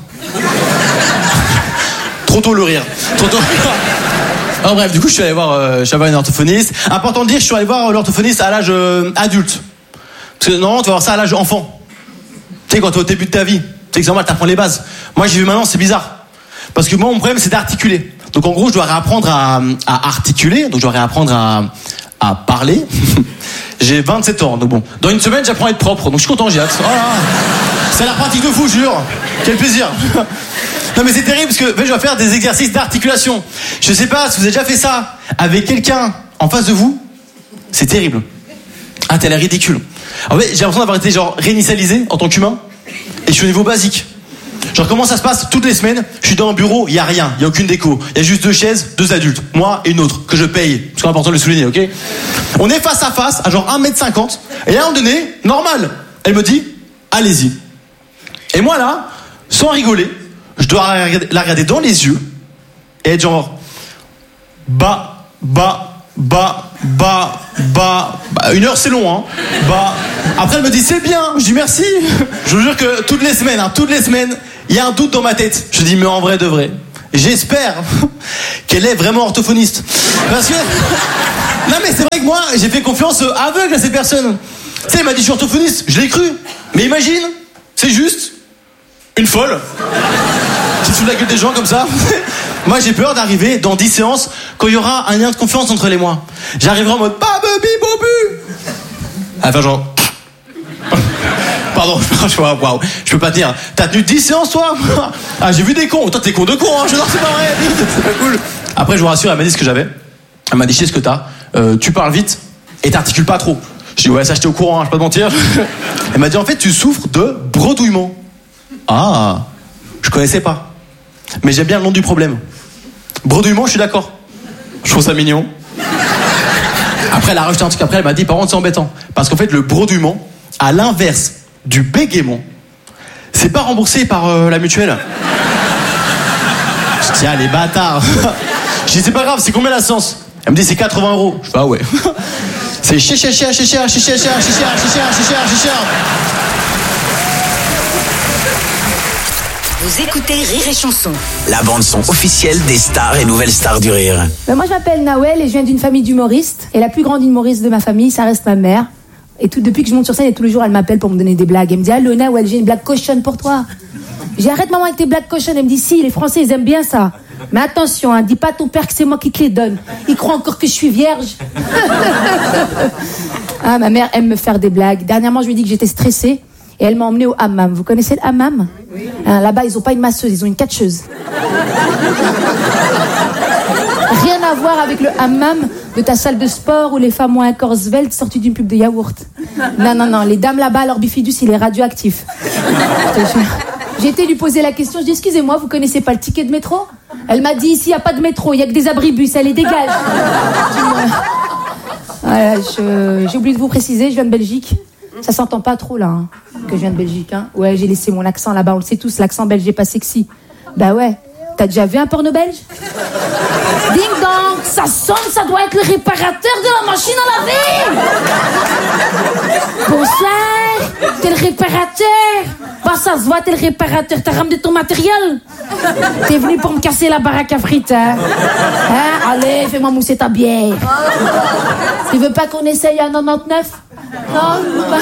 [SPEAKER 13] Trop tôt le rire. Trop tôt. Alors bref, du coup, je suis allé voir, euh, je suis allé voir une orthophoniste. Important de dire, je suis allé voir l'orthophoniste à l'âge euh, adulte. Parce que normalement, tu vas voir ça à l'âge enfant. Tu sais, quand t'es au début de ta vie, tu sais que c'est normal, t'apprends les bases. Moi, j'ai vu maintenant, c'est bizarre. Parce que moi, mon problème, c'est d'articuler. Donc en gros, je dois réapprendre à, à articuler, donc je dois réapprendre à, à parler. J'ai vingt-sept ans, donc bon. Dans une semaine, j'apprends à être propre, donc je suis content, j'ai hâte. Oh là, c'est la pratique de fou, je jure. Quel plaisir. Non mais c'est terrible parce que en fait, je dois faire des exercices d'articulation. Je sais pas si vous avez déjà fait ça avec quelqu'un en face de vous. C'est terrible. Ah, t'as l'air ridicule. En fait, j'ai l'impression d'avoir été genre réinitialisé en tant qu'humain. Et je suis au niveau basique. Genre comment ça se passe toutes les semaines? Je suis dans un bureau, il y a rien, il y a aucune déco. Il y a juste deux chaises, deux adultes, moi et une autre, que je paye. C'est important de le souligner, ok? On est face à face, à genre un mètre cinquante. Et à un moment donné, normal. Elle me dit, allez-y. Et moi là, sans rigoler, je dois la regarder, la regarder dans les yeux et être genre bas, bas, bah, bah, bah, bah, une heure c'est long, hein. Bah, après elle me dit c'est bien, je dis merci. Je vous jure que toutes les semaines, hein, toutes les semaines, il y a un doute dans ma tête. Je dis mais en vrai de vrai, j'espère qu'elle est vraiment orthophoniste. Parce que, non mais c'est vrai que moi, j'ai fait confiance aveugle à cette personne. Tu sais, elle m'a dit je suis orthophoniste, je l'ai cru. Mais imagine, c'est juste une folle qui se fout de la gueule des gens comme ça. Moi j'ai peur d'arriver dans dix séances quand il y aura un lien de confiance entre les mois. J'arriverai en mode babu bobu. Enfin genre pardon, je vois, waouh, je peux pas te dire. T'as tenu dix séances toi? Ah j'ai vu des cons. Toi t'es con de con, hein. Je non c'est pas vrai. C'est pas cool. Après je vous rassure, elle m'a dit ce que j'avais. Elle m'a dit je sais ce que t'as. Euh, tu parles vite et t'articules pas trop. Je dis ouais ça j'étais au courant, hein, je vais pas te mentir. Elle m'a dit en fait tu souffres de bredouillement. Ah, je connaissais pas. Mais j'aime bien le nom du problème. Bredouillement, je suis d'accord. Je trouve ça mignon. Après, elle a rajouté un truc. Après, elle m'a dit, par contre, c'est embêtant. Parce qu'en fait, le bredouillement, à l'inverse du bégaiement, c'est pas remboursé par euh, la mutuelle. Je dis, ah, les bâtards. Je dis, c'est pas grave, c'est combien la séance? Elle me dit, c'est quatre-vingts euros. Je fais, ah ouais. C'est cher, cher, cher, cher, cher, cher, cher, cher, cher, cher, cher, cher, cher.
[SPEAKER 9] Vous écoutez Rire et Chanson.
[SPEAKER 2] La bande-son officielle des stars et nouvelles stars du rire.
[SPEAKER 3] Ben moi, je m'appelle Nawel et je viens d'une famille d'humoristes. Et la plus grande humoriste de ma famille, ça reste ma mère. Et tout, depuis que je monte sur scène, et tous les jours, elle m'appelle pour me donner des blagues. Elle me dit, allô Nawel, j'ai une blague cochonne pour toi. J'ai arrête maman avec tes blagues cochonnes. Elle me dit, si, les Français, ils aiment bien ça. Mais attention, hein, dis pas à ton père que c'est moi qui te les donne. Il croit encore que je suis vierge. Ah, ma mère aime me faire des blagues. Dernièrement, je lui ai dit que j'étais stressée. Et elle m'a emmenée au hammam. Vous connaissez le hammam? Oui. Hein, là-bas, ils ont pas une masseuse, ils ont une catcheuse. Rien à voir avec le hammam de ta salle de sport où les femmes ont un corps svelte sorti d'une pub de yaourt. Non, non, non. Les dames là-bas, leur bifidus, il est radioactif. J'ai été lui poser la question. Je dis, excusez-moi, vous connaissez pas le ticket de métro? Elle m'a dit, ici, il n'y a pas de métro, il n'y a que des abribus. Elle les dégage. Voilà, je... j'ai oublié de vous préciser, je viens de Belgique. Ça s'entend pas trop là, hein, que je viens de Belgique. Hein. Ouais, j'ai laissé mon accent là-bas, on le sait tous, l'accent belge est pas sexy. Bah ouais, t'as déjà vu un porno belge? Ding dong, ça sonne, ça doit être le réparateur de la machine à laver. Bonsoir, t'es le réparateur. Bah ça se voit, t'es le réparateur, t'as ramené ton matériel. T'es venu pour me casser la baraque à frites, hein, hein? Allez, fais-moi mousser ta bière. Tu veux pas qu'on essaye à quatre-vingt-dix-neuf? Non, bah...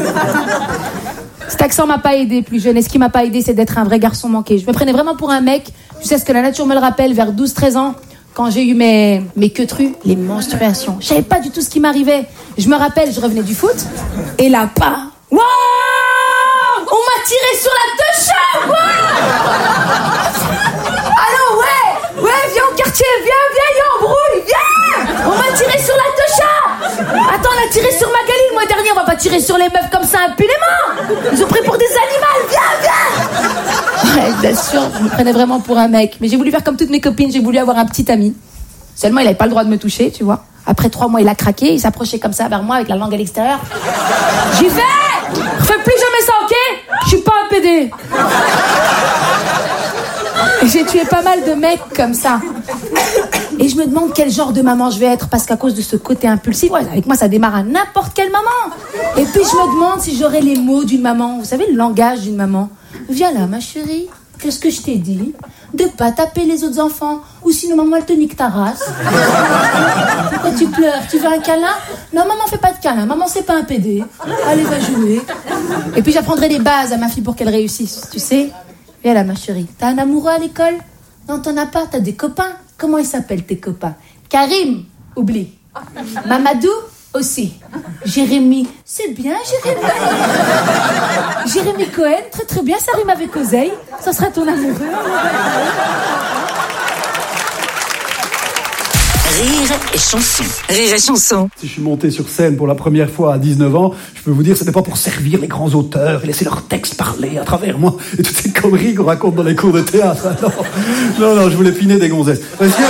[SPEAKER 3] Cet accent m'a pas aidé plus jeune. Et ce qui m'a pas aidé, c'est d'être un vrai garçon manqué. Je me prenais vraiment pour un mec. Tu sais ce que la nature me le rappelle, vers douze treize ans, quand j'ai eu mes, mes queutrus, les menstruations. Je savais pas du tout ce qui m'arrivait. Je me rappelle, je revenais du foot. Et là, pas. Waouh! On m'a tiré sur la techa! Waouh! Allô, ouais! Ouais, viens au quartier, viens, viens, il y a embrouille, viens! On m'a tiré sur la techa! Attends, on a tiré sur Magali le mois dernier, on va pas tirer sur les meufs comme ça impunément! Ils ont pris pour des animaux, viens, viens! Ouais, bien sûr, je me prenais vraiment pour un mec. Mais j'ai voulu faire comme toutes mes copines, j'ai voulu avoir un petit ami. Seulement, il avait pas le droit de me toucher, tu vois. Après trois mois, il a craqué, il s'approchait comme ça vers moi avec la langue à l'extérieur. J'y vais! Refais plus jamais ça, ok? Je suis pas un pédé. Et j'ai tué pas mal de mecs comme ça. Et je me demande quel genre de maman je vais être, parce qu'à cause de ce côté impulsif, ouais, avec moi ça démarre à n'importe quelle maman. Et puis je me demande si j'aurai les mots d'une maman. Vous savez, le langage d'une maman. Viens là, ma chérie. Qu'est-ce que je t'ai dit? De pas taper les autres enfants, ou sinon maman elle te nique ta race. Pourquoi tu pleures? Tu veux un câlin? Non, maman fait pas de câlin, maman c'est pas un pédé. Allez, va jouer. Et puis j'apprendrai les bases à ma fille pour qu'elle réussisse, tu sais. Viens là, ma chérie. T'as un amoureux à l'école? Non, t'en as pas, t'as des copains. Comment ils s'appellent tes copains? Karim, oublie. Mamadou, aussi. Jérémy, c'est bien Jérémy. Jérémy Cohen, très très bien, ça rime avec Oseille. Ça sera ton amoureux.
[SPEAKER 9] Rire et chanson. Rire et chanson.
[SPEAKER 6] Si je suis monté sur scène pour la première fois à dix-neuf ans, je peux vous dire que ce n'est pas pour servir les grands auteurs et laisser leurs textes parler à travers moi et toutes ces conneries qu'on raconte dans les cours de théâtre. Non, non, non, je voulais piner des gonzesses. Parce que...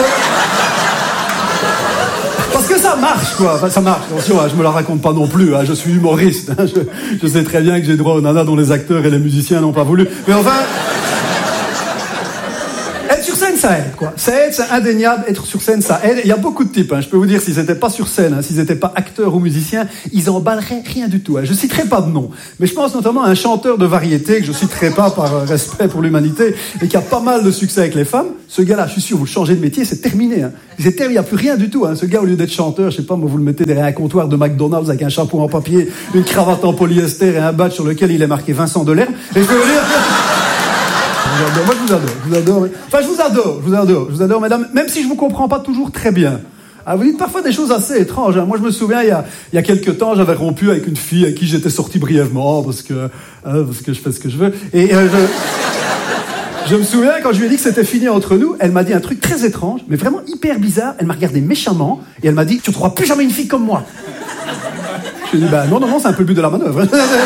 [SPEAKER 6] Parce que ça marche, quoi. Enfin, ça marche. Attention, hein, je me la raconte pas non plus. Hein. Je suis humoriste. Hein. Je, je sais très bien que j'ai droit aux nanas dont les acteurs et les musiciens n'ont pas voulu. Mais enfin... Être sur scène, ça aide, quoi. Ça aide, c'est indéniable, être sur scène, ça aide. Il y a beaucoup de types, hein. Je peux vous dire, s'ils n'étaient pas sur scène, hein, s'ils n'étaient pas acteurs ou musiciens, ils emballeraient rien du tout, hein. Je citerai pas de nom, mais je pense notamment à un chanteur de variété, que je citerai pas par euh, respect pour l'humanité, et qui a pas mal de succès avec les femmes. Ce gars-là, je suis sûr, vous le changez de métier, c'est terminé, hein. C'est terminé, il n'y a plus rien du tout, hein. Ce gars, au lieu d'être chanteur, je sais pas, moi, vous le mettez derrière un comptoir de McDonald's avec un chapeau en papier, une cravate en polyester et un badge sur lequel il est marqué Vincent Delerme. Et je peux vous dire... Moi, je vous adore, je vous adore. Enfin, je vous adore, je vous adore, je vous adore, mesdames, même si je vous comprends pas toujours très bien. Ah, vous dites parfois des choses assez étranges, hein. Moi, je me souviens, il y a, il y a quelques temps, j'avais rompu avec une fille avec qui j'étais sorti brièvement, parce que, euh, parce que je fais ce que je veux. Et euh, je, je me souviens, quand je lui ai dit que c'était fini entre nous, elle m'a dit un truc très étrange, mais vraiment hyper bizarre. Elle m'a regardé méchamment, et elle m'a dit, tu ne trouveras plus jamais une fille comme moi. Je lui ai dit, bah non, non, non, c'est un peu le but de la manœuvre.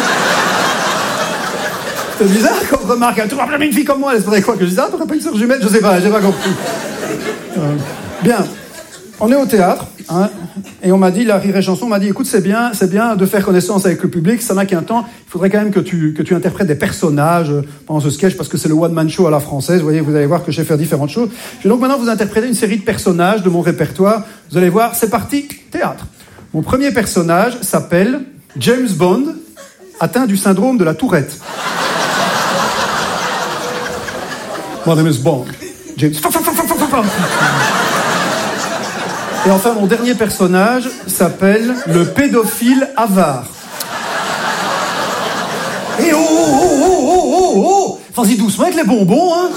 [SPEAKER 6] C'est bizarre comme remarque, tu ne trouveras jamais une fille comme moi. Elle espérait quoi, que je disais, ah, t'aurais pas une sœur jumelle? Je sais pas, j'ai pas compris. Euh, bien. On est au théâtre, hein, et on m'a dit, la Rire et Chanson m'a dit, écoute, c'est bien, c'est bien de faire connaissance avec le public, ça n'a qu'un temps, il faudrait quand même que tu, que tu interprètes des personnages pendant ce sketch, parce que c'est le one-man show à la française, vous voyez, vous allez voir que je sais faire différentes choses. Je vais donc maintenant vous interpréter une série de personnages de mon répertoire, vous allez voir, c'est parti, théâtre. Mon premier personnage s'appelle James Bond, atteint du syndrome de la Tourette. My name is Bond. James... Et enfin, mon dernier personnage s'appelle le pédophile avare. Et oh, oh, oh, oh, oh, oh, vas-y doucement avec les bonbons, hein.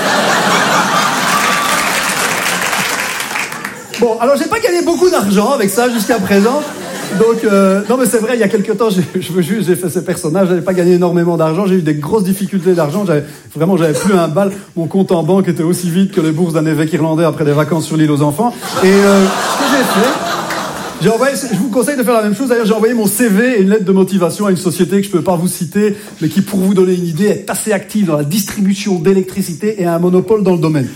[SPEAKER 6] Bon, alors j'ai pas gagné beaucoup d'argent avec ça jusqu'à présent. Donc, euh, non mais c'est vrai, il y a quelques temps, j'ai, je veux juste, j'ai fait ces personnages, j'avais pas gagné énormément d'argent, j'ai eu des grosses difficultés d'argent, j'avais, vraiment, j'avais plus un bal, mon compte en banque était aussi vide que les bourses d'un évêque irlandais après des vacances sur l'île aux enfants. Et euh, ce que j'ai fait, j'ai envoyé, je vous conseille de faire la même chose, d'ailleurs j'ai envoyé mon C V et une lettre de motivation à une société que je peux pas vous citer, mais qui, pour vous donner une idée, est assez active dans la distribution d'électricité et a un monopole dans le domaine.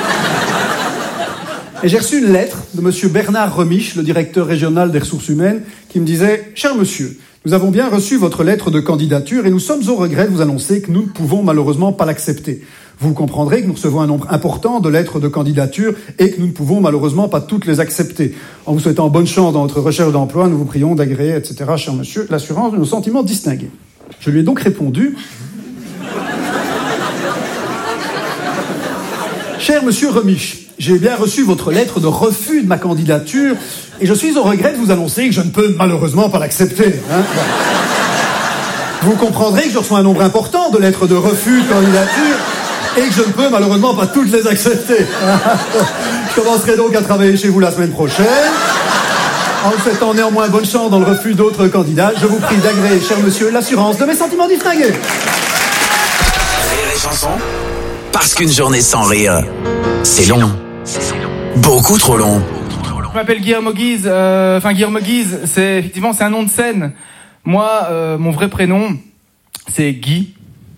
[SPEAKER 6] Et j'ai reçu une lettre de monsieur Bernard Remiche, le directeur régional des ressources humaines, qui me disait « Cher monsieur, nous avons bien reçu votre lettre de candidature et nous sommes au regret de vous annoncer que nous ne pouvons malheureusement pas l'accepter. Vous comprendrez que nous recevons un nombre important de lettres de candidature et que nous ne pouvons malheureusement pas toutes les accepter. En vous souhaitant bonne chance dans votre recherche d'emploi, nous vous prions d'agréer, et cetera, cher monsieur, l'assurance de nos sentiments distingués. » Je lui ai donc répondu « Cher monsieur Remiche, j'ai bien reçu votre lettre de refus de ma candidature et je suis au regret de vous annoncer que je ne peux malheureusement pas l'accepter. Hein. Vous comprendrez que je reçois un nombre important de lettres de refus de candidature et que je ne peux malheureusement pas toutes les accepter. Je commencerai donc à travailler chez vous la semaine prochaine. En vous souhaitant néanmoins bonne chance dans le refus d'autres candidats, je vous prie d'agréer, cher monsieur, l'assurance de mes sentiments distingués.
[SPEAKER 2] Rire et Chanson, parce qu'une journée sans rire, c'est long. Beaucoup trop long.
[SPEAKER 14] Je m'appelle Guillermo Guise. Euh, enfin, Guillermo Guise, c'est effectivement c'est un nom de scène. Moi, euh, mon vrai prénom, c'est Guy.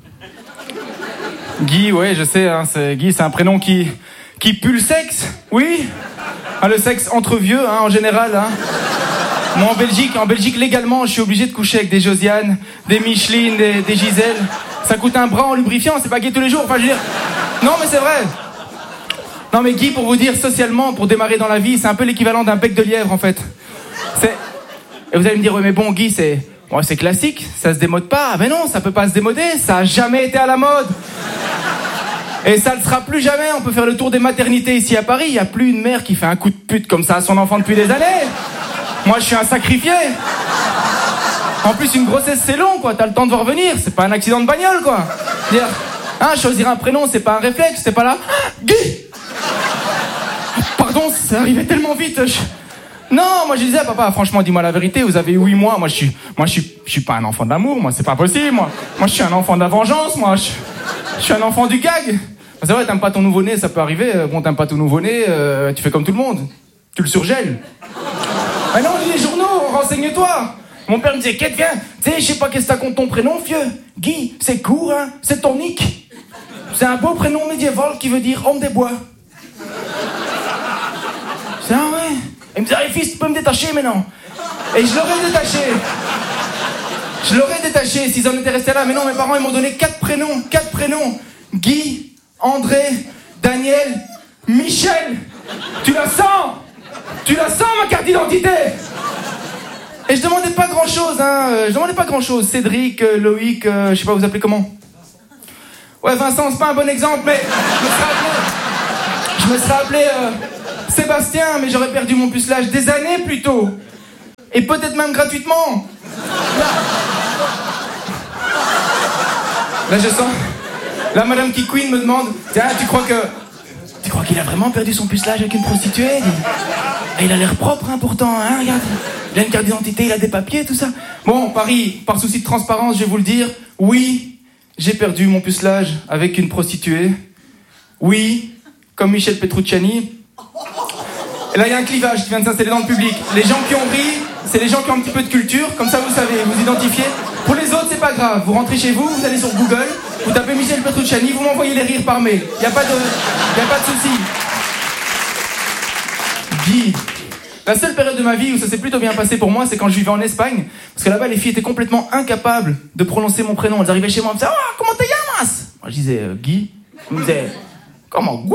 [SPEAKER 14] Guy, ouais, je sais. Hein, c'est Guy, c'est un prénom qui qui pue le sexe. Oui. Hein, le sexe entre vieux, hein, en général. Hein. Moi, en Belgique, en Belgique, légalement, je suis obligé de coucher avec des Josiane, des Micheline, des, des Gisèle. Ça coûte un bras en lubrifiant, c'est pas gay tous les jours. Enfin, je veux dire. Non, mais c'est vrai. Non mais Guy, pour vous dire, socialement, pour démarrer dans la vie, c'est un peu l'équivalent d'un bec de lièvre en fait. C'est... Et vous allez me dire, ouais mais bon Guy, c'est... Ouais, c'est classique, ça se démode pas. Mais non, ça peut pas se démoder, ça a jamais été à la mode. Et ça ne sera plus jamais, on peut faire le tour des maternités ici à Paris, il n'y a plus une mère qui fait un coup de pute comme ça à son enfant depuis des années. Moi je suis un sacrifié. En plus une grossesse c'est long quoi, t'as le temps de voir venir, c'est pas un accident de bagnole quoi. Dire, hein, choisir un prénom c'est pas un réflexe, c'est pas là. Guy! Pardon, ça arrivait tellement vite. Je... Non, moi je disais, papa, franchement, dis-moi la vérité, vous avez huit mois, moi je suis, moi je suis, je suis pas un enfant d'amour, moi c'est pas possible, moi. Moi je suis un enfant de la vengeance, moi. Je, je suis un enfant du gag. C'est vrai, t'aimes pas ton nouveau-né, ça peut arriver. Bon, t'aimes pas ton nouveau-né, euh, tu fais comme tout le monde. Tu le surgèles. Ah non, lis les journaux, renseigne-toi. Mon père me disait, qu'est-ce que viens, tu sais, je sais pas qu'est-ce que t'as contre ton prénom, vieux. Guy, c'est court, hein, c'est tonique. C'est un beau prénom médiéval qui veut dire homme des bois. C'est ah ouais. Il me disait, hey, fils, tu peux me détacher maintenant. Et je l'aurais détaché. Je l'aurais détaché s'ils en étaient restés là. Mais non, mes parents, ils m'ont donné quatre prénoms. Quatre prénoms. Guy, André, Daniel, Michel, tu la sens? Tu la sens, ma carte d'identité? Et je demandais pas grand-chose, hein. Je demandais pas grand-chose. Cédric, euh, Loïc, euh, je sais pas, vous appelez comment? Ouais, Vincent, c'est pas un bon exemple, mais je me serais appelé... Je me serais appelé euh, Sébastien, mais j'aurais perdu mon pucelage des années plus tôt. Et peut-être même gratuitement. Là, Là je sens... Là, Madame Kikuin me demande, tiens, tu crois que... Tu crois qu'il a vraiment perdu son pucelage avec une prostituée? Et il a l'air propre, hein, pourtant, hein, regarde. Il a une carte d'identité, il a des papiers, tout ça. Bon, Paris, par souci de transparence, je vais vous le dire, oui, j'ai perdu mon pucelage avec une prostituée. Oui, comme Michel Petrucciani. Et là, il y a un clivage qui vient de s'installer dans le public. Les gens qui ont ri, c'est les gens qui ont un petit peu de culture, comme ça vous savez, vous identifiez. Pour les autres, c'est pas grave. Vous rentrez chez vous, vous allez sur Google, vous tapez Michel Petrucciani, vous m'envoyez les rires par mail. Il n'y a pas de, y a pas de souci. Guy. La seule période de ma vie où ça s'est plutôt bien passé pour moi, c'est quand je vivais en Espagne. Parce que là-bas, les filles étaient complètement incapables de prononcer mon prénom. Elles arrivaient chez moi et me disaient « Oh, comment te llamas ?» Moi, je disais euh, « Guy ». Elles me disaient « Comment, Guy ?»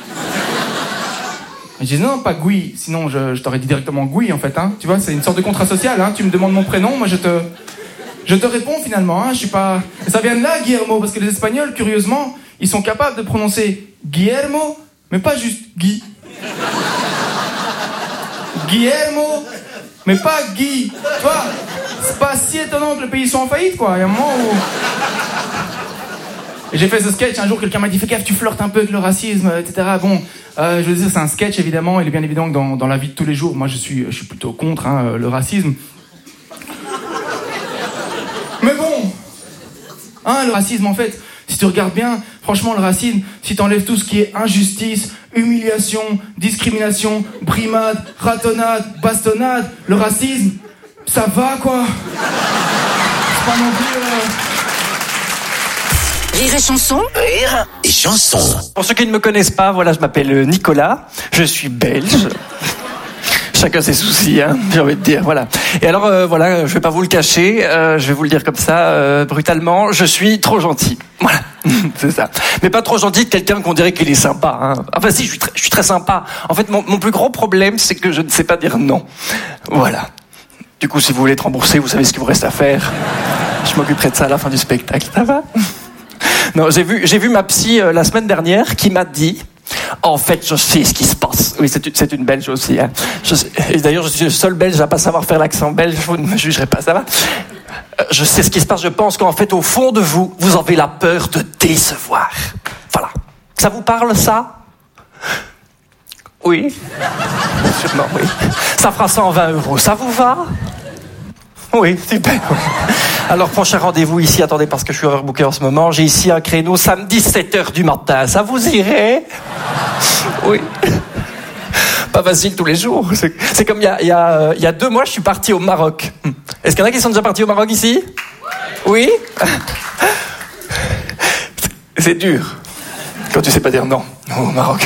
[SPEAKER 14] Je disais « Non, pas Guy, sinon je, je t'aurais dit directement Guy, en fait. Hein. Tu vois, c'est une sorte de contrat social. Hein. Tu me demandes mon prénom, moi je te... Je te réponds finalement, hein, je suis pas... Et ça vient de là, Guillermo, parce que les Espagnols, curieusement, ils sont capables de prononcer Guillermo, mais pas juste Guy. Guillermo, mais pas Guy. Tu vois, c'est pas si étonnant que le pays soit en faillite, quoi. Il y a un moment où... Et j'ai fait ce sketch, un jour quelqu'un m'a dit « Fais gaffe, tu flirtes un peu avec le racisme, et cetera » Bon, euh, je veux dire, c'est un sketch, évidemment. Il est bien évident que dans, dans la vie de tous les jours, moi, je suis, je suis plutôt contre hein, le racisme. Mais bon, hein, le racisme, en fait, si tu regardes bien, franchement, le racisme, si t'enlèves tout ce qui est injustice, humiliation, discrimination, brimade, ratonnade, bastonnade, le racisme, ça va, quoi. C'est pas non plus... Euh...
[SPEAKER 9] Rire et chanson.
[SPEAKER 2] Rire et chanson.
[SPEAKER 15] Pour ceux qui ne me connaissent pas, voilà, je m'appelle Nicolas, je suis belge. Chacun ses soucis, hein, j'ai envie de dire, voilà. Et alors, euh, voilà, je vais pas vous le cacher, euh, je vais vous le dire comme ça, euh, brutalement, je suis trop gentil. Voilà, c'est ça. Mais pas trop gentil de quelqu'un qu'on dirait qu'il est sympa, hein. Enfin si, je suis très, je suis très sympa. En fait, mon, mon plus gros problème, c'est que je ne sais pas dire non. Voilà. Du coup, si vous voulez être remboursé, vous savez ce qu'il vous reste à faire. Je m'occuperai de ça à la fin du spectacle, ça va? Non, j'ai vu, j'ai vu ma psy euh, la semaine dernière qui m'a dit... En fait, je sais ce qui se passe. Oui, c'est une, c'est une Belge aussi. Hein. Je sais, et d'ailleurs, je suis le seul Belge à pas savoir faire l'accent belge. Vous ne me jugerez pas, ça va? euh, Je sais ce qui se passe. Je pense qu'en fait, au fond de vous, vous avez la peur de décevoir. Voilà. Ça vous parle, ça? Oui. Sûrement, oui. Ça fera cent vingt euros. Ça vous va? Oui, super. Alors, prochain rendez-vous ici, attendez, parce que je suis overbooké en ce moment, j'ai ici un créneau samedi sept heures du matin. Ça vous irait? Oui. Pas facile tous les jours. C'est, c'est comme il y a, il y, a, il y a deux mois, je suis parti au Maroc. Est-ce qu'il y en a qui sont déjà partis au Maroc ici? Oui. C'est dur. Quand tu sais pas dire non, non au Maroc.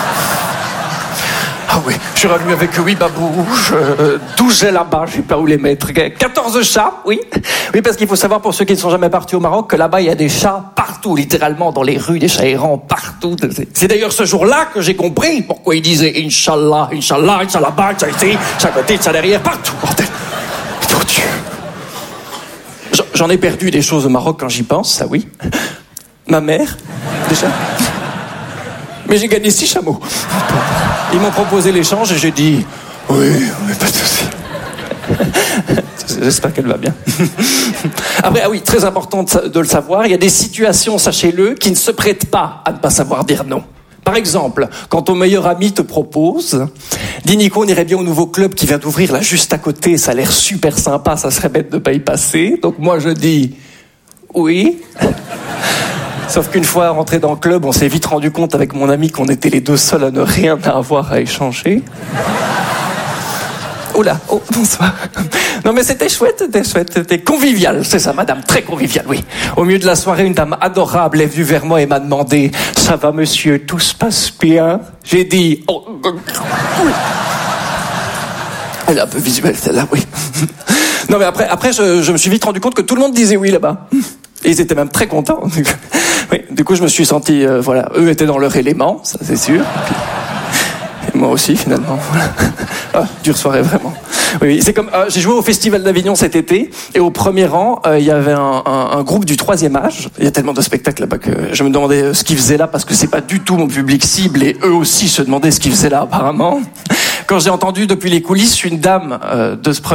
[SPEAKER 15] Ah oui, je suis revenu avec huit babouches, euh, douze gels là-bas, je sais pas où les mettre, quatorze chats, oui. Oui, parce qu'il faut savoir, pour ceux qui ne sont jamais partis au Maroc, que là-bas, il y a des chats partout, littéralement, dans les rues, des chats errants partout. C'est d'ailleurs ce jour-là que j'ai compris pourquoi ils disaient « Inch'Allah, Inch'Allah, Inch'Allah, bas, Inch'Allah ici, Inch'Allah côté, Inch'Allah derrière, partout, bordel. » Oh Dieu. J'en ai perdu des choses au Maroc quand j'y pense, ça oui. Ma mère, déjà. Mais j'ai gagné six chameaux. Ils m'ont proposé l'échange et j'ai dit « Oui, mais pas de souci. » J'espère qu'elle va bien. Après, ah oui, très important de le savoir, il y a des situations, sachez-le, qui ne se prêtent pas à ne pas savoir dire non. Par exemple, quand ton meilleur ami te propose, dis Nico, on irait bien au nouveau club qui vient d'ouvrir là juste à côté, ça a l'air super sympa, ça serait bête de ne pas y passer. Donc moi je dis oui. Sauf qu'une fois rentré dans le club, on s'est vite rendu compte avec mon ami qu'on était les deux seuls à ne rien avoir à échanger. Oula, oh, bonsoir. Non mais c'était chouette, c'était chouette, c'était convivial, c'est ça madame, très convivial, oui. Au milieu de la soirée, une dame adorable est venue vers moi et m'a demandé « Ça va monsieur, tout se passe bien ?» J'ai dit oh, « Oui. » Elle est un peu visuelle celle-là, oui. Non mais après, après je, je me suis vite rendu compte que tout le monde disait oui là-bas. Et ils étaient même très contents. Oui, du coup, je me suis senti, euh, voilà, eux étaient dans leur élément, ça c'est sûr. Et moi aussi, finalement. Voilà. Ah, dure soirée, vraiment. Oui, c'est comme, euh, j'ai joué au Festival d'Avignon cet été, et au premier rang, euh, il y avait un, un, un groupe du troisième âge. Il y a tellement de spectacles là-bas que je me demandais ce qu'ils faisaient là, parce que c'est pas du tout mon public cible, et eux aussi se demandaient ce qu'ils faisaient là, apparemment. Quand j'ai entendu depuis les coulisses une dame euh, de ce